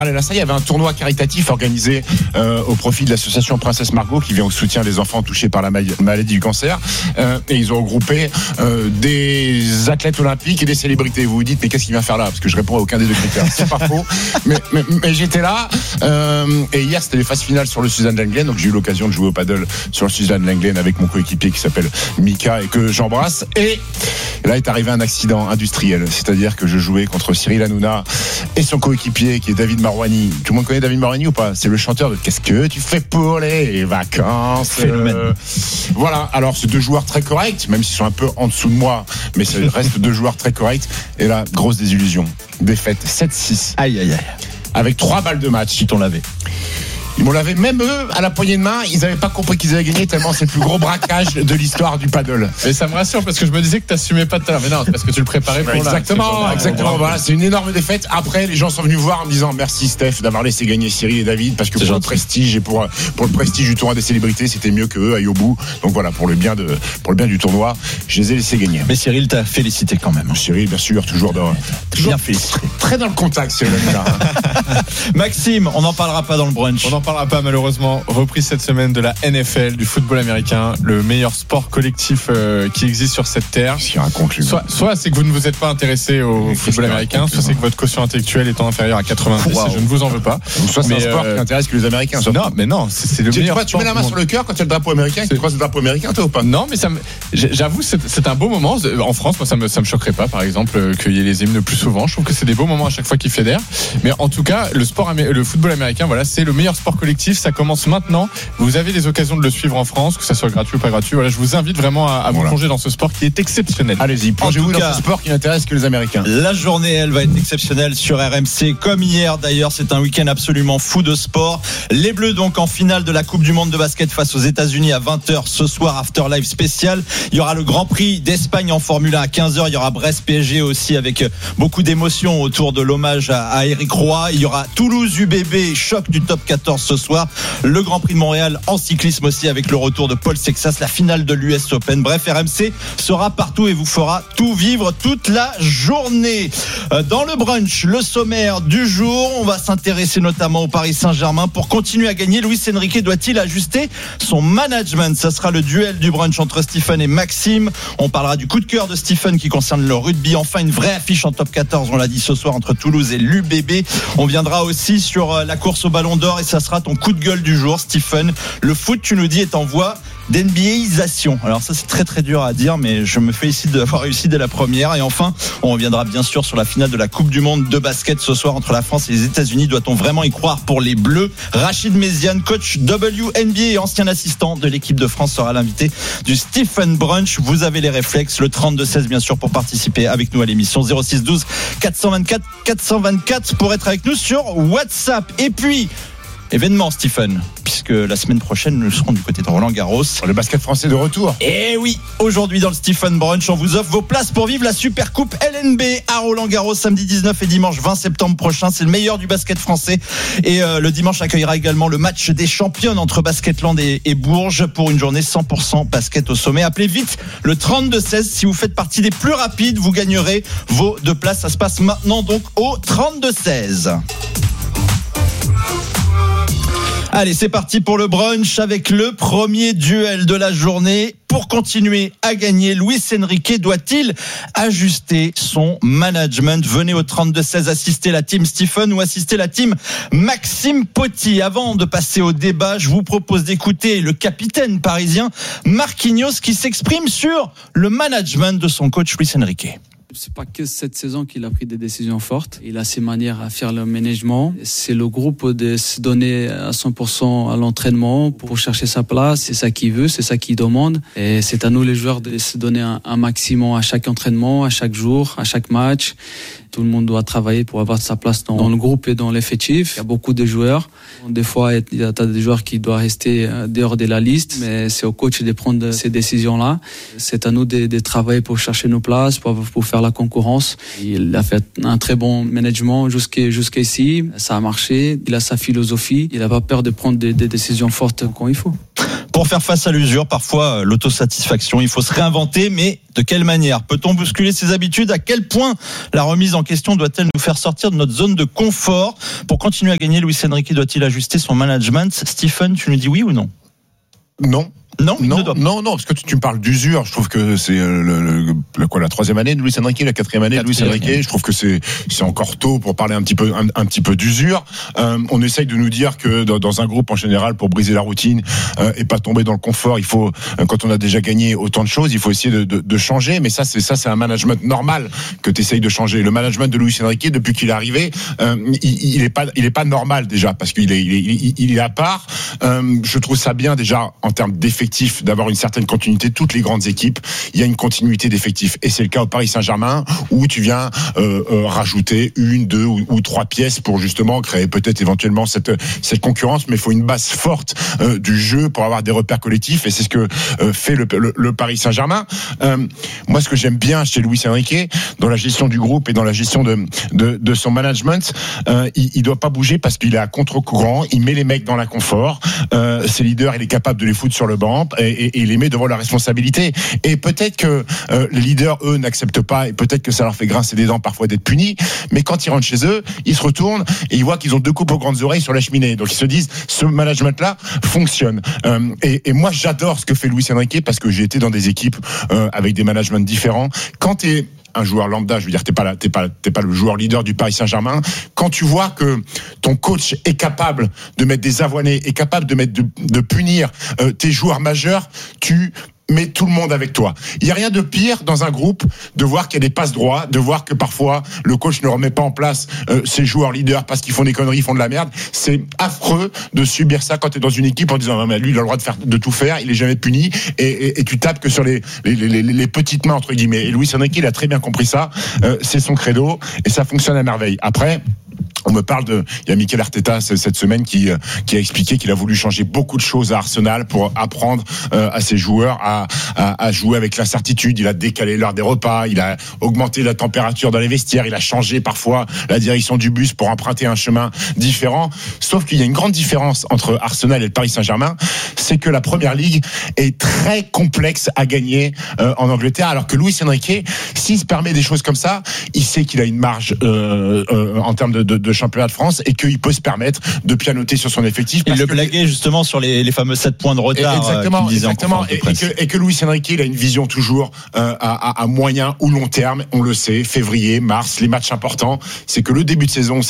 Là, ça, il y avait un tournoi caritatif organisé au profit de l'association Princesse Margot qui vient au soutien des enfants touchés par la maladie du cancer. Et ils ont regroupé des athlètes olympiques et des célébrités. Vous vous dites, mais qu'est-ce qu'il vient faire là? Parce que je réponds à aucun des deux critères. C'est pas faux. Mais j'étais là. Et hier, c'était les phases finales sur le Suzanne Lenglen. Donc j'ai eu l'occasion de jouer au paddle sur le Suzanne Lenglen avec mon coéquipier qui s'appelle Mika et que j'embrasse. Et là est arrivé un accident industriel. C'est-à-dire que je jouais contre Cyril Hanouna et son coéquipier qui est David Marouani. Tout le monde connaît David Marouani ou pas? C'est le chanteur de Qu'est-ce que tu fais pour les vacances? Phénomène. Voilà, alors c'est deux joueurs très corrects, même s'ils sont un peu en dessous de moi, mais ça reste deux joueurs très corrects. Et là, grosse désillusion. Défaite 7-6. Aïe, aïe, aïe. Avec 3 balles de match. Qui t'ont lavé? Ils m'ont lavé, même eux, à la poignée de main, ils n'avaient pas compris qu'ils avaient gagné tellement c'est le plus gros braquage de l'histoire du paddle. Et ça me rassure parce que je me disais que t'assumais pas tout à l'heure. Mais non, parce que tu le préparais pour exactement. Voilà, c'est une énorme défaite. Après, les gens sont venus voir en me disant merci Steph d'avoir laissé gagner Cyril et David parce que pour le prestige et pour le prestige du tournoi des célébrités, c'était mieux que eux aillent au bout. Donc voilà, pour le bien du tournoi, je les ai laissés gagner. Mais Cyril t'a félicité quand même. Cyril, bien sûr, toujours bien félicité. Très dans le contact, Cyril. Maxime, on n'en parlera pas dans le brunch. On n'en parlera pas malheureusement. Reprise cette semaine de la NFL, du football américain, le meilleur sport collectif qui existe sur cette terre. Soit c'est que vous ne vous êtes pas intéressé au football américain, soit c'est que votre quotient intellectuel est inférieur à 90. Wow. Je ne vous en veux pas. Soit c'est un sport qui intéresse que les Américains. Non, mais non, c'est le meilleur sport. Tu mets la main sur le cœur quand il y a le drapeau américain. Tu croises le drapeau américain, toi ou pas? Non, mais j'avoue, c'est un beau moment. En France, moi, ça me choquerait pas, par exemple, qu'il y ait les hymnes plus souvent. Je trouve que c'est des beaux moments à chaque fois qu'ils fédèrent. Mais en tout cas, le football américain, voilà, c'est le meilleur sport collectif. Ça commence maintenant. Vous avez des occasions de le suivre en France, que ça soit gratuit ou pas gratuit. Voilà, je vous invite vraiment à vous plonger dans ce sport qui est exceptionnel. Allez-y, plongez-vous dans ce sport qui n'intéresse que les Américains. La journée, elle va être exceptionnelle sur RMC, comme hier d'ailleurs. C'est un week-end absolument fou de sport. Les Bleus donc en finale de la Coupe du Monde de basket face aux États-Unis à 20h ce soir, Afterlife spécial. Il y aura le Grand Prix d'Espagne en Formule 1 à 15h. Il y aura Brest PSG aussi avec beaucoup d'émotions autour de l'hommage à Éric Roy. Il y aura Toulouse UBB, choc du top 14 ce soir. Le Grand Prix de Montréal en cyclisme aussi avec le retour de Paul Sexas, la finale de l'US Open. Bref, RMC sera partout et vous fera tout vivre toute la journée. Dans le brunch, le sommaire du jour, on va s'intéresser notamment au Paris Saint-Germain. Pour continuer à gagner, Luis Enrique doit-il ajuster son management? Ça sera le duel du brunch entre Stephen et Maxime. On parlera du coup de cœur de Stephen qui concerne le rugby. Enfin, une vraie affiche en top 14, on l'a dit ce soir, entre Toulouse et l'UBB. On viendra aussi sur la course au Ballon d'Or et ça sera ton coup de gueule du jour, Stephen. Le foot, tu nous dis, est en voie d'NBAisation. Alors ça, c'est très très dur à dire, mais je me félicite d'avoir réussi dès la première. Et enfin, on reviendra bien sûr sur la finale de la Coupe du Monde de basket ce soir entre la France et les États-Unis. Doit-on vraiment y croire pour les Bleus? Rachid Méziane, coach WNBA et ancien assistant de l'équipe de France, sera l'invité du Stephen Brunch. Vous avez les réflexes, le 32-16 bien sûr pour participer avec nous à l'émission. 06 12 424 424 pour être avec nous sur WhatsApp. Et puis événement, Stephen, puisque la semaine prochaine nous serons du côté de Roland-Garros. Le basket français de retour. Et oui, aujourd'hui dans le Stephen Brunch, on vous offre vos places pour vivre la Super Coupe LNB à Roland-Garros samedi 19 et dimanche 20 septembre prochain. C'est le meilleur du basket français. Et le dimanche accueillera également le match des championnes entre Basketland et Bourges pour une journée 100% basket au sommet. Appelez vite le 32-16. Si vous faites partie des plus rapides, vous gagnerez vos 2 places. Ça se passe maintenant donc au 32-16. Allez, c'est parti pour le brunch avec le premier duel de la journée. Pour continuer à gagner, Luis Enrique doit-il ajuster son management? Venez au 32-16 assister la team Stephen ou assister la team Maxime Poty. Avant de passer au débat, je vous propose d'écouter le capitaine parisien Marquinhos qui s'exprime sur le management de son coach Luis Enrique. C'est pas que cette saison qu'il a pris des décisions fortes. Il a ses manières à faire le management. C'est le groupe de se donner à 100% à l'entraînement pour chercher sa place. C'est ça qu'il veut, c'est ça qu'il demande. Et c'est à nous les joueurs de se donner un maximum à chaque entraînement, à chaque jour, à chaque match. Tout le monde doit travailler pour avoir sa place dans le groupe et dans l'effectif. Il y a beaucoup de joueurs. Des fois, il y a des joueurs qui doivent rester dehors de la liste, mais c'est au coach de prendre ces décisions-là. C'est à nous de travailler pour chercher nos places, pour faire la concurrence. Il a fait un très bon management jusqu'ici. Ça a marché. Il a sa philosophie. Il n'a pas peur de prendre des décisions fortes quand il faut. Pour faire face à l'usure, parfois l'autosatisfaction, il faut se réinventer, mais de quelle manière ? Peut-on bousculer ses habitudes ? À quel point la remise en question doit-elle nous faire sortir de notre zone de confort ? Pour continuer à gagner, Luis Enrique doit-il ajuster son management ? Stephen, tu nous dis oui ou non ? Non. Non, non, parce que tu me parles d'usure. Je trouve que c'est la troisième année de Luis Enrique, la quatrième année de Luis Enrique. Je trouve que c'est encore tôt pour parler un petit peu d'usure. On essaye de nous dire que dans un groupe en général, pour briser la routine et pas tomber dans le confort, il faut, quand on a déjà gagné autant de choses, il faut essayer de changer. Mais ça, c'est un management normal que tu essayes de changer. Le management de Luis Enrique, depuis qu'il est arrivé, il est pas normal déjà, parce qu'il est à part. Je trouve ça bien déjà en termes d'effectifs, d'avoir une certaine continuité. Toutes les grandes équipes, il y a une continuité d'effectifs, et c'est le cas au Paris Saint-Germain, où tu viens rajouter 1, 2 ou 3 pièces pour justement créer peut-être éventuellement cette concurrence, mais il faut une base forte du jeu pour avoir des repères collectifs, et c'est ce que fait le Paris Saint-Germain. Moi, ce que j'aime bien chez Luis Enrique, dans la gestion du groupe et dans la gestion de son management, il doit pas bouger parce qu'il est à contre-courant, il met les mecs dans l'inconfort, ses leaders, il est capable de les foutre sur le banc, et il les met devant la responsabilité. Et peut-être que les leaders, eux, n'acceptent pas, et peut-être que ça leur fait grincer des dents parfois d'être punis, mais quand ils rentrent chez eux, ils se retournent et ils voient qu'ils ont 2 coupes aux grandes oreilles sur la cheminée. Donc ils se disent, ce management-là fonctionne. Et moi, j'adore ce que fait Luis Enrique, parce que j'ai été dans des équipes avec des managements différents. Quand t'es un joueur lambda, je veux dire, t'es pas le joueur leader du Paris Saint-Germain. Quand tu vois que ton coach est capable de mettre des avoinés, est capable de punir tes joueurs majeurs, tu mets tout le monde avec toi. Il n'y a rien de pire dans un groupe de voir qu'il y a des passes droits, de voir que parfois le coach ne remet pas en place ses joueurs leaders parce qu'ils font des conneries, ils font de la merde. C'est affreux de subir ça quand tu es dans une équipe en disant non, mais lui il a le droit de tout faire, il est jamais puni, et tu tapes que sur les petites mains entre guillemets. Et Luis Enrique, il a très bien compris ça, c'est son credo et ça fonctionne à merveille. Après, on me parle il y a Mikel Arteta cette semaine qui a expliqué qu'il a voulu changer beaucoup de choses à Arsenal pour apprendre à ses joueurs à jouer avec l'incertitude. Il a décalé l'heure des repas, il a augmenté la température dans les vestiaires, il a changé parfois la direction du bus pour emprunter un chemin différent. Sauf qu'il y a une grande différence entre Arsenal et le Paris Saint-Germain, c'est que la Première Ligue est très complexe à gagner en Angleterre, alors que Luis Enrique, s'il se permet des choses comme ça, il sait qu'il a une marge en termes de championnat de France, et qu'il peut se permettre de pianoter sur son effectif. Il le blaguait justement sur les fameux 7 points de retard. Exactement. Et que Luis Enrique, il a une vision toujours à moyen ou long terme. On le sait, février, mars, les matchs importants. C'est que le début de saison,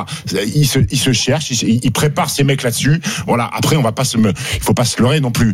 il se cherche, il prépare ses mecs là-dessus. Voilà. Après, il faut pas se leurrer non plus.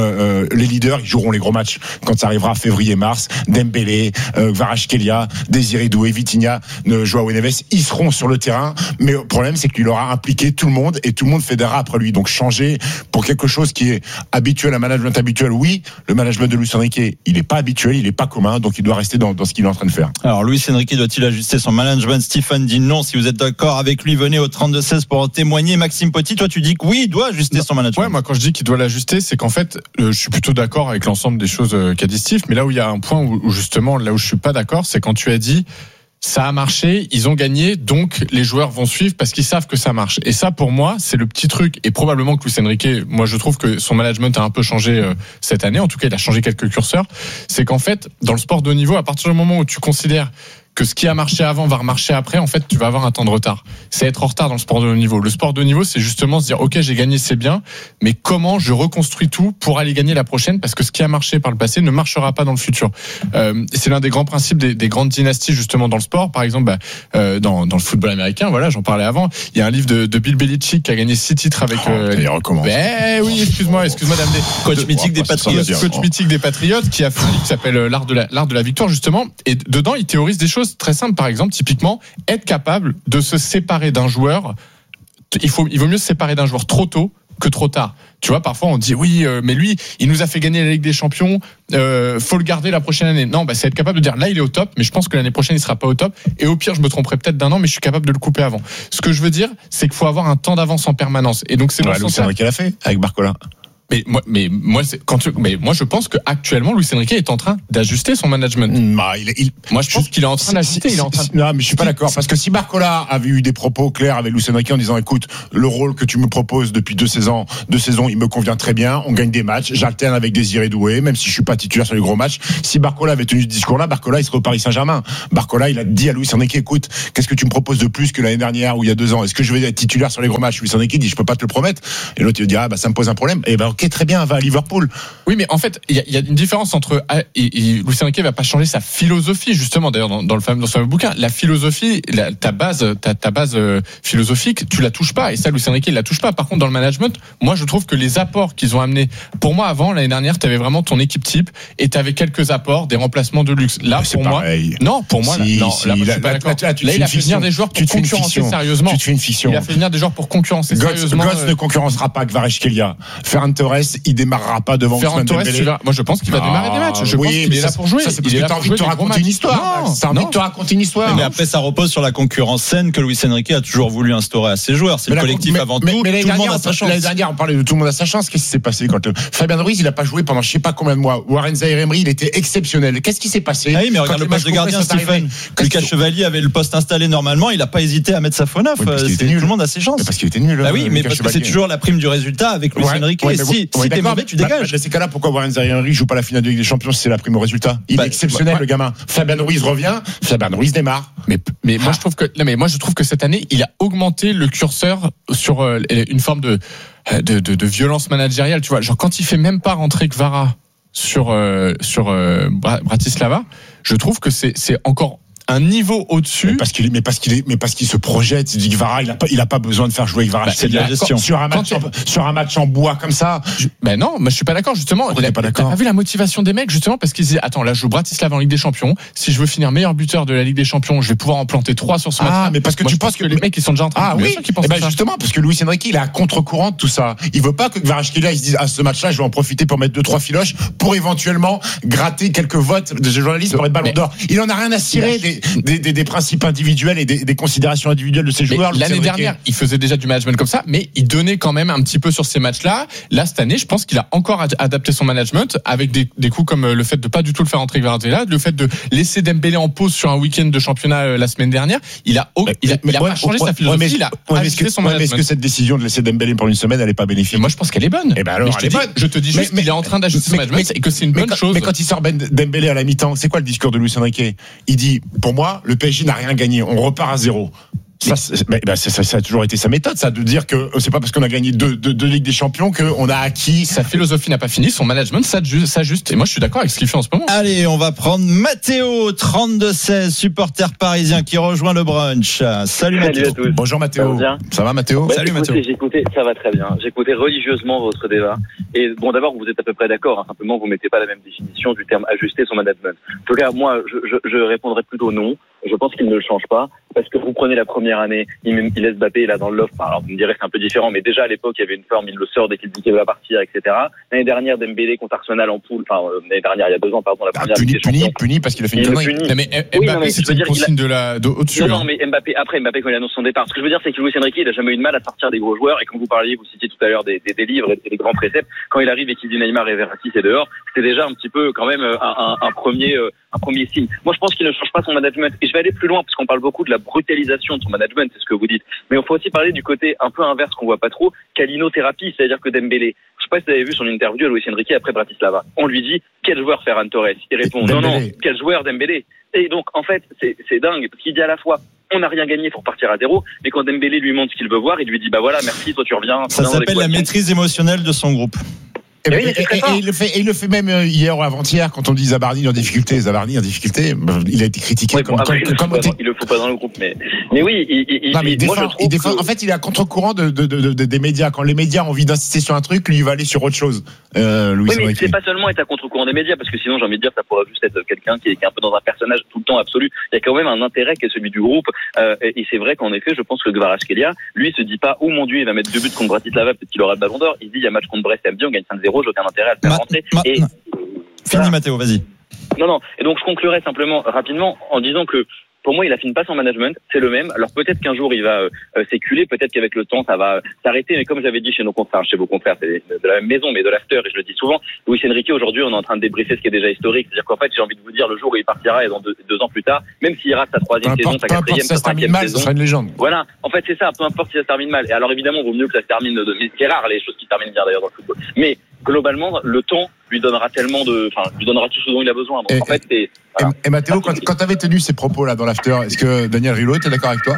Les leaders, ils joueront les gros matchs quand ça arrivera février-mars. Dembélé, Kvaratskhelia, Désiré Doué, Vitinha, Joao Neves, ils seront sur le terrain. Mais le problème, c'est qu'il aura impliqué tout le monde, et tout le monde fédérera après lui. Donc changer pour quelque chose qui est habituel, un management habituel, oui. Le management de Luis Enrique, il n'est pas habituel, il n'est pas commun, donc il doit rester dans ce qu'il est en train de faire. Alors Luis Enrique doit-il ajuster son management ? Stephen dit non. Si vous êtes d'accord avec lui, venez au 32-16 pour en témoigner. Maxime Petit, toi tu dis que oui, il doit ajuster son management. Ouais, moi quand je dis qu'il doit l'ajuster, c'est qu'en fait, je suis plutôt d'accord avec l'ensemble des choses qu'a dit Steve, mais là où il y a un point où justement, là où je suis pas d'accord, c'est quand tu as dit ça a marché, ils ont gagné, donc les joueurs vont suivre parce qu'ils savent que ça marche. Et ça, pour moi, c'est le petit truc. Et probablement que Luis Enrique, moi, je trouve que son management a un peu changé cette année. En tout cas, il a changé quelques curseurs. C'est qu'en fait, dans le sport de haut niveau, à partir du moment où tu considères que ce qui a marché avant va remarcher après, en fait, tu vas avoir un temps de retard. C'est être en retard dans le sport de haut niveau. Le sport de haut niveau, c'est justement se dire, ok, j'ai gagné, c'est bien, mais comment je reconstruis tout pour aller gagner la prochaine, parce que ce qui a marché par le passé ne marchera pas dans le futur. C'est l'un des grands principes des grandes dynasties, justement, dans le sport. Par exemple, dans le football américain, voilà, j'en parlais avant. Il y a un livre de Bill Belichick qui a gagné 6 titres avec, il recommence. Oui, excuse-moi, dame des coach mythique des Patriots. Coach mythique des Patriots, qui a fait un livre qui s'appelle l'art de la victoire, justement. Et dedans, il théorise des choses très simple. Par exemple, typiquement, être capable de se séparer d'un joueur. Il vaut mieux se séparer d'un joueur trop tôt que trop tard. Tu vois, parfois on dit oui, mais lui, il nous a fait gagner la Ligue des Champions. Faut le garder la prochaine année. Non, c'est être capable de dire là, il est au top, mais je pense que l'année prochaine, il sera pas au top. Et au pire, je me tromperai peut-être d'un an, mais je suis capable de le couper avant. Ce que je veux dire, c'est qu'il faut avoir un temps d'avance en permanence. Et donc c'est Luis Enrique l'a fait avec Barcola. Mais moi, je pense que actuellement, Luis Enrique est en train d'ajuster son management. Moi, je pense qu'il est en train d'ajuster. Non, mais je suis pas d'accord, parce que si Barcola avait eu des propos clairs avec Luis Enrique en disant, écoute, le rôle que tu me proposes depuis 2 saisons, il me convient très bien. On gagne des matchs, j'alterne avec Désiré Doué, même si je suis pas titulaire sur les gros matchs. Si Barcola avait tenu ce discours-là, Barcola il serait au Paris Saint-Germain. Barcola, il a dit à Luis Enrique, écoute, qu'est-ce que tu me proposes de plus que l'année dernière ou il y a 2 ans? Est-ce que je vais être titulaire sur les gros matchs? Luis Enrique dit, je peux pas te le promettre. Et l'autre il dit, ça me pose un problème. Et ok, très bien, va à Liverpool. Oui, mais en fait, il y a une différence entre Luis Enrique va pas changer sa philosophie, justement. D'ailleurs, dans ce fameux bouquin, la philosophie, ta base philosophique, tu la touches pas. Et ça, Luis Enrique, il la touche pas. Par contre, dans le management, moi, je trouve que les apports qu'ils ont amenés, pour moi, avant l'année dernière, t'avais vraiment ton équipe type et t'avais quelques apports, des remplacements de luxe. Là, pour moi, non, moi, je suis pas d'accord. Là, il a fait venir des joueurs pour concurrencer sérieusement. Tu te fais une fiction. Il a fait venir des joueurs pour concurrencer sérieusement. Götze ne concurrencera pas Kvaratskhelia. Ferran Torres, il démarrera pas devant Ferran Torres. Moi, je pense qu'il va démarrer des matchs. Je pense qu'il est là pour jouer. Ça, c'est parce que t'as envie de te raconter une histoire. T'as envie de te raconter une histoire. Mais après, ça repose sur la concurrence saine que Luis Enrique a toujours voulu instaurer à ses joueurs. C'est le collectif avant tout. Tout le monde a sa chance. L'année dernière, on parlait de tout le monde a sa chance. Qu'est-ce qui s'est passé quand Fabien Ruiz, il a pas joué pendant je sais pas combien de mois. Warren Zaïre-Emery, il était exceptionnel. Qu'est-ce qui s'est passé? Ah oui, mais regarde le poste de gardien, Stephen. Lucas Chevalier avait le poste installé normalement. Il a pas hésité à mettre sa faute neuf. Tout le monde a ses chances. Parce qu'il était nul. Bah oui, mais parce que c'est toujours la prime du résultat avec Luis Enrique. Si t'es mauvais, tu dégages. Dans ces cas-là, pourquoi Warren Zaïre-Emery joue pas la finale de Ligue des Champions si c'est la prime au résultat? Il est exceptionnel, le gamin. Fabien Ruiz revient, Fabien Ruiz démarre. Mais moi je trouve que cette année, il a augmenté le curseur sur une forme de violence managériale, tu vois. Genre quand il fait même pas rentrer Kvara sur Bratislava, je trouve que c'est encore un niveau au-dessus. Mais parce qu'il se projette. Il dit Kvara, il a pas besoin de faire jouer Kvara. C'est de la gestion. Sur un match en bois comme ça. Non, mais je suis pas d'accord, justement. T'as pas vu la motivation des mecs, justement, parce qu'ils disaient, attends, là, je joue Bratislava en Ligue des Champions. Si je veux finir meilleur buteur de la Ligue des Champions, je vais pouvoir en planter 3 sur ce match. Mais parce que tu penses que les mecs, ils sont déjà en train de. Justement, parce que Luis Enrique, il est à contre-courant de tout ça. Il veut pas que Kvaratskhelia, il se dise, ce match-là, je vais en profiter pour mettre 2-3 filoches pour éventuellement gratter quelques votes de journalistes pour être ballon d'or. Il en a rien à cirer des principes individuels et des considérations individuelles de ces joueurs. L'année dernière, il faisait déjà du management comme ça, mais il donnait quand même un petit peu sur ces matchs-là. Là, cette année, je pense qu'il a encore adapté son management avec des coups comme le fait de pas du tout le faire entrer Kvaratskhelia, le fait de laisser Dembélé en pause sur un week-end de championnat la semaine dernière. Il a pas changé sa philosophie. Il a ajusté son management. Est-ce que cette décision de laisser Dembélé pour une semaine, elle est pas bénéfique? Moi, je pense qu'elle est bonne. Je te dis juste qu'il est en train d'ajuster son management et que c'est une bonne chose. Mais quand il sort Dembélé à la mi-temps, c'est quoi le discours de Luis Enrique? Il dit, pour moi, le PSG n'a rien gagné. On repart à 0. Ça a toujours été sa méthode, ça, de dire que c'est pas parce qu'on a gagné deux Ligues des Champions qu'on a acquis. Sa philosophie n'a pas fini, son management s'ajuste. Et moi, je suis d'accord avec ce qu'il fait en ce moment. Allez, on va prendre Mathéo, 32-16, supporter parisien qui rejoint le brunch. Salut Mathéo. À tous. Bonjour Mathéo. Ça va Mathéo? Salut Mathéo. Ça va très bien. J'écoutais religieusement votre débat. Et bon, d'abord, vous êtes à peu près d'accord. Simplement, vous mettez pas la même définition du terme ajuster son management. En tout cas, moi, je répondrais plutôt non. Je pense qu'il ne le change pas. Parce que vous prenez la première année, il laisse Mbappé là dans le loft. Alors vous me direz que c'est un peu différent, mais déjà à l'époque il y avait une forme, il le sort dès qu'il dit qu'il va partir, etc. L'année dernière, Dembélé contre Arsenal en poule, l'année dernière, il y a 2 ans, pardon, la première Ligue des Champions. Puni parce qu'il a fait une connerie. Mais Mbappé, c'était une consigne au-dessus. Non, mais Mbappé quand il annonce son départ. Ce que je veux dire, c'est que Luis Enrique, il a jamais eu de mal à sortir des gros joueurs. Et quand vous citiez tout à l'heure des livres et des grands préceptes, quand il arrive et qu'il dit Neymar et Verratti c'est dehors, c'était déjà un petit peu quand même un premier signe. Moi, je pense qu'il ne change pas son management. Et je vais aller plus loin parce qu'on parle beaucoup de la brutalisation de son management, c'est ce que vous dites. Mais il faut aussi parler du côté un peu inverse qu'on voit pas trop, calinothérapie, c'est-à-dire que Dembélé. Je sais pas si vous avez vu son interview à Luis Enrique après Bratislava. On lui dit quel joueur Ferran Torres. Il répond non, quel joueur Dembélé. Et donc en fait c'est dingue parce qu'il dit à la fois on n'a rien gagné pour partir à 0, mais quand Dembélé lui montre ce qu'il veut voir, il lui dit bah voilà merci, toi tu reviens. Ça s'appelle la maîtrise émotionnelle de son groupe. Et il le fait même hier ou avant-hier quand on dit Zabarni en difficulté, il a été critiqué. Il le faut pas dans le groupe, mais oui, il défend. En fait, il est à contre-courant des médias. Quand les médias ont envie d'insister sur un truc, lui il va aller sur autre chose. Oui, mais c'est pas seulement être à contre-courant des médias, parce que sinon j'ai envie de dire ça pourrait juste être quelqu'un qui est un peu dans un personnage tout le temps absolu. Il y a quand même un intérêt qui est celui du groupe, et c'est vrai qu'en effet, je pense que Kvaratskhelia, lui, se dit pas oh mon Dieu, il va mettre 2 buts contre Bratislava, peut-être qu'il aura le ballon d'or. Il se dit il y a match contre Brest samedi, on gagne 5-0. J'ai aucun intérêt à le faire rentrer. Fini Mathéo, vas-y. Non. Et donc je conclurai simplement rapidement en disant que Pour moi, il affine pas son management, c'est le même. Alors peut-être qu'un jour il va s'éculer, peut-être qu'avec le temps ça va s'arrêter, mais comme j'avais dit chez nos confrères, chez vos confrères, c'est de la même maison, mais de l'after, et je le dis souvent, Luis Enrique, aujourd'hui on est en train de débriefer ce qui est déjà historique, c'est-à-dire qu'en fait j'ai envie de vous dire, le jour où il partira, et dans deux ans plus tard, même s'il rate sa troisième saison, sa quatrième, sa cinquième saison, ça sera une légende. voilà, en fait c'est ça, peu importe si ça se termine mal. Et alors évidemment, vaut mieux que ça se termine mais c'est rare les choses qui terminent bien d'ailleurs dans le football. Mais globalement, le temps lui donnera lui donnera tout ce dont il a besoin. Donc en fait, c'est voilà. Et Mathéo, quand tu avais tenu ces propos là dans l'after, est-ce que Daniel Riolo était d'accord avec toi?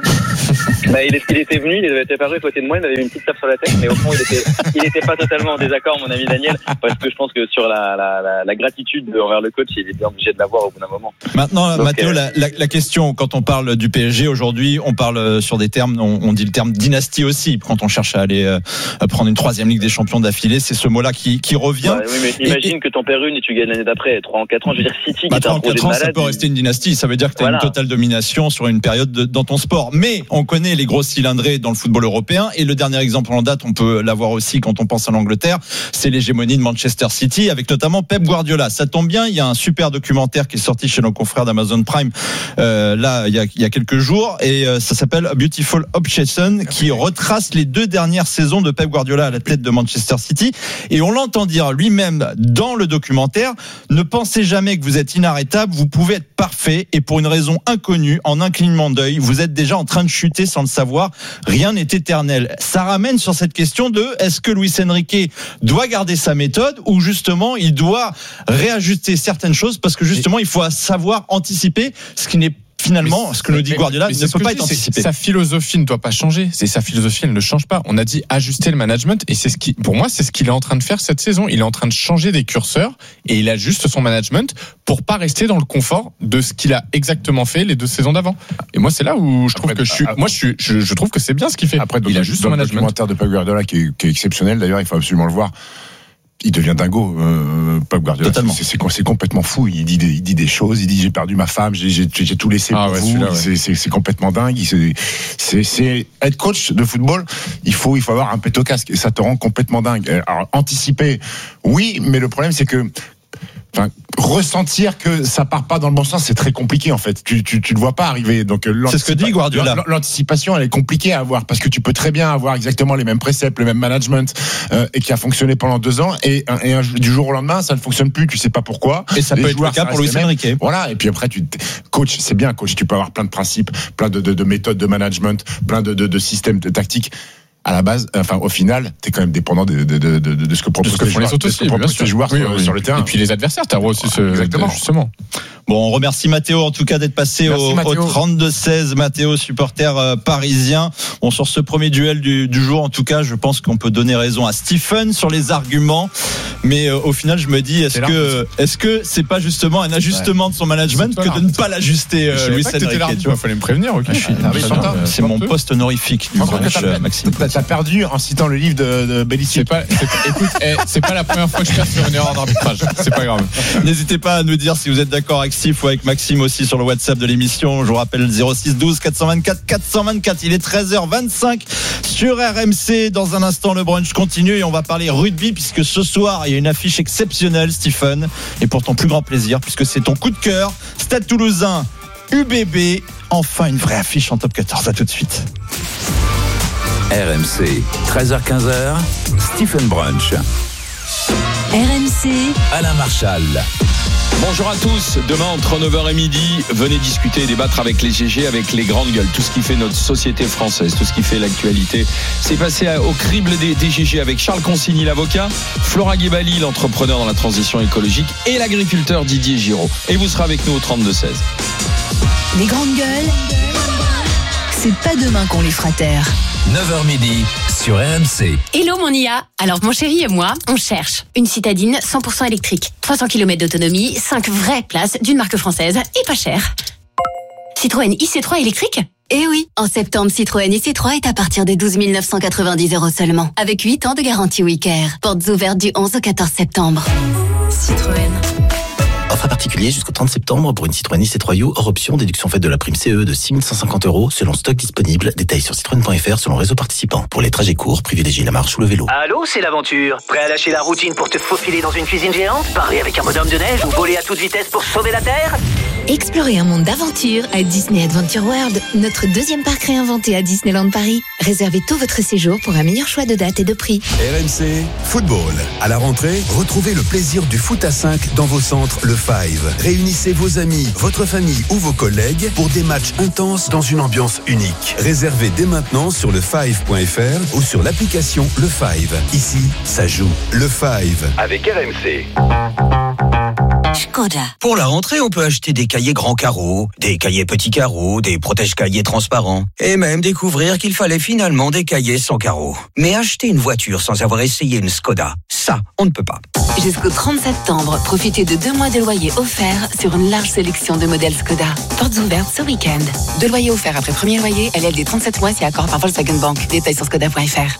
Il était venu, il avait été apparu à côté de moi, il m'avait mis une petite tape sur la tête, mais au fond il était pas totalement en désaccord, mon ami Daniel, parce que je pense que sur la gratitude envers le coach, il est bien obligé de l'avoir au bout d'un moment. Maintenant, donc, Mathéo, la question, quand on parle du PSG aujourd'hui, on parle sur des termes, on dit le terme dynastie aussi, quand on cherche à aller prendre une 3e Ligue des Champions d'affilée, c'est ce mot-là qui revient. Oui, mais imagine que t'en perds une et tu gagnes l'année d'après, 3 en 4 ans, je veux dire City qui est un projet de malade. Ça peut rester une dynastie, ça veut dire que tu as une totale domination sur une période dans ton sport. Mais on connaît les grosses cylindrées dans le football européen, et le dernier exemple en date, on peut l'avoir aussi quand on pense à l'Angleterre, c'est l'hégémonie de Manchester City, avec notamment Pep Guardiola. Ça tombe bien, il y a un super documentaire qui est sorti chez nos confrères d'Amazon Prime il y a quelques jours, et ça s'appelle A Beautiful Obsession, qui retrace les 2 dernières saisons de Pep Guardiola à la tête de Manchester City, et on l'entend dire lui-même dans le documentaire: ne pensez jamais que vous êtes inarrêtable, vous pouvez être parfait, et pour une raison inconnue, en un clignement d'œil, vous êtes déjà en train de chuter sans le savoir. Rien n'est éternel. Ça ramène sur cette question de est-ce que Luis Enrique doit garder sa méthode, ou justement il doit réajuster certaines choses, parce que justement il faut savoir anticiper ce qui n'est finalement, ce que nous dit Guardiola ne peut pas être anticipé. Sa philosophie ne doit pas changer. Sa philosophie, elle ne change pas. On a dit ajuster le management, et pour moi, c'est ce qu'il est en train de faire cette saison. Il est en train de changer des curseurs, et il ajuste son management pour pas rester dans le confort de ce qu'il a exactement fait les 2 saisons d'avant. Et moi, c'est là où je trouve je trouve que c'est bien ce qu'il fait. Après, il ajuste son management. Le documentaire de Pep Guardiola qui est exceptionnel. D'ailleurs, il faut absolument le voir. Il devient dingo, Pep Guardiola. C'est complètement fou. Il dit des choses. Il dit j'ai perdu ma femme, j'ai tout laissé pour vous. C'est complètement dingue. C'est être coach de football. Il faut avoir un pet au casque, et ça te rend complètement dingue. Alors anticiper, oui, mais le problème c'est que ressentir que ça part pas dans le bon sens, c'est très compliqué en fait. Tu le vois pas arriver. Donc c'est ce que dit Guardiola. L'anticipation, elle est compliquée à avoir, parce que tu peux très bien avoir exactement les mêmes préceptes, le même management, et qui a fonctionné pendant 2 ans, et du jour au lendemain, ça ne fonctionne plus. Tu sais pas pourquoi. Et ça peut être le cas pour Luis Enrique. Voilà. Et puis après, coach, c'est bien coach. Tu peux avoir plein de principes, plein de méthodes de management, plein de systèmes de tactiques. À la base, au final, t'es quand même dépendant de ce que proposent les joueurs sur le terrain. Et puis les adversaires, t'as aussi exactement. Justement. Bon, on remercie Mathéo en tout cas d'être passé au 32-16. Mathéo, supporter parisien. Bon, sur ce premier duel du jour, en tout cas, je pense qu'on peut donner raison à Stephen sur les arguments. Mais au final, je me dis, est-ce que c'est pas justement un ajustement de son management que de ne pas l'ajuster, Luis Enrique? Il fallait me prévenir. Ok. C'est mon poste honorifique du Maxime. T'as perdu en citant le livre de Bellissier. Écoute, c'est pas la première fois que je perds sur une erreur d'arbitrage. C'est pas grave. N'hésitez pas à nous dire si vous êtes d'accord avec Steve ou avec Maxime aussi sur le WhatsApp de l'émission. Je vous rappelle 06 12 424 424. Il est 13h25 sur RMC. Dans un instant, le brunch continue et on va parler rugby, puisque ce soir il y a une affiche exceptionnelle, Stephen, et pour ton plus grand plaisir, puisque c'est ton coup de cœur, Stade Toulousain, UBB. Enfin une vraie affiche en top 14. À tout de suite. RMC, 13h-15h, Stephen Brunch. RMC, Alain Marchal. Bonjour à tous, demain entre 9h et midi, venez discuter et débattre avec les GG, avec les grandes gueules, tout ce qui fait notre société française, tout ce qui fait l'actualité. C'est passé au crible des GG avec Charles Consigny, l'avocat, Flora Guébali, l'entrepreneur dans la transition écologique, et l'agriculteur Didier Giraud. Et vous serez avec nous au 32-16. Les grandes gueules, c'est pas demain qu'on les fera taire. 9h midi sur RMC. Hello mon IA. Alors mon chéri et moi, on cherche une citadine 100% électrique. 300 km d'autonomie, 5 vraies places d'une marque française et pas cher. Citroën IC3 électrique ? Eh oui, en septembre, Citroën IC3 est à partir de 12 990 € seulement. Avec 8 ans de garantie WeCare. Portes ouvertes du 11 au 14 septembre. Citroën. Offre à particulier jusqu'au 30 septembre pour une Citroën IC3U hors option, déduction faite de la prime CE de 6 150 € selon stock disponible. Détails sur citroën.fr selon réseau participant. Pour les trajets courts, privilégiez la marche ou le vélo. Allô, c'est l'aventure. Prêt à lâcher la routine pour te faufiler dans une cuisine géante? Parler avec un bonhomme de neige ou voler à toute vitesse pour sauver la Terre? Explorez un monde d'aventure à Disney Adventure World, notre deuxième parc réinventé à Disneyland Paris. Réservez tout votre séjour pour un meilleur choix de date et de prix. RMC Football. À la rentrée, retrouvez le plaisir du foot à 5 dans vos centres Le Five. Réunissez vos amis, votre famille ou vos collègues pour des matchs intenses dans une ambiance unique. Réservez dès maintenant sur lefive.fr ou sur l'application Le Five. Ici, ça joue. Le Five. Avec RMC. Skoda. Pour la rentrée, on peut acheter des cahiers grands carreaux, des cahiers petits carreaux, des protège-cahiers transparents, et même découvrir qu'il fallait finalement des cahiers sans carreaux. Mais acheter une voiture sans avoir essayé une Skoda, ça, on ne peut pas. Jusqu'au 30 septembre, profitez de 2 mois de loyer offert sur une large sélection de modèles Skoda. Portes ouvertes ce week-end. 2 loyers offerts après premier loyer, LLD 37 mois si accord par Volkswagen Bank. Détails sur skoda.fr.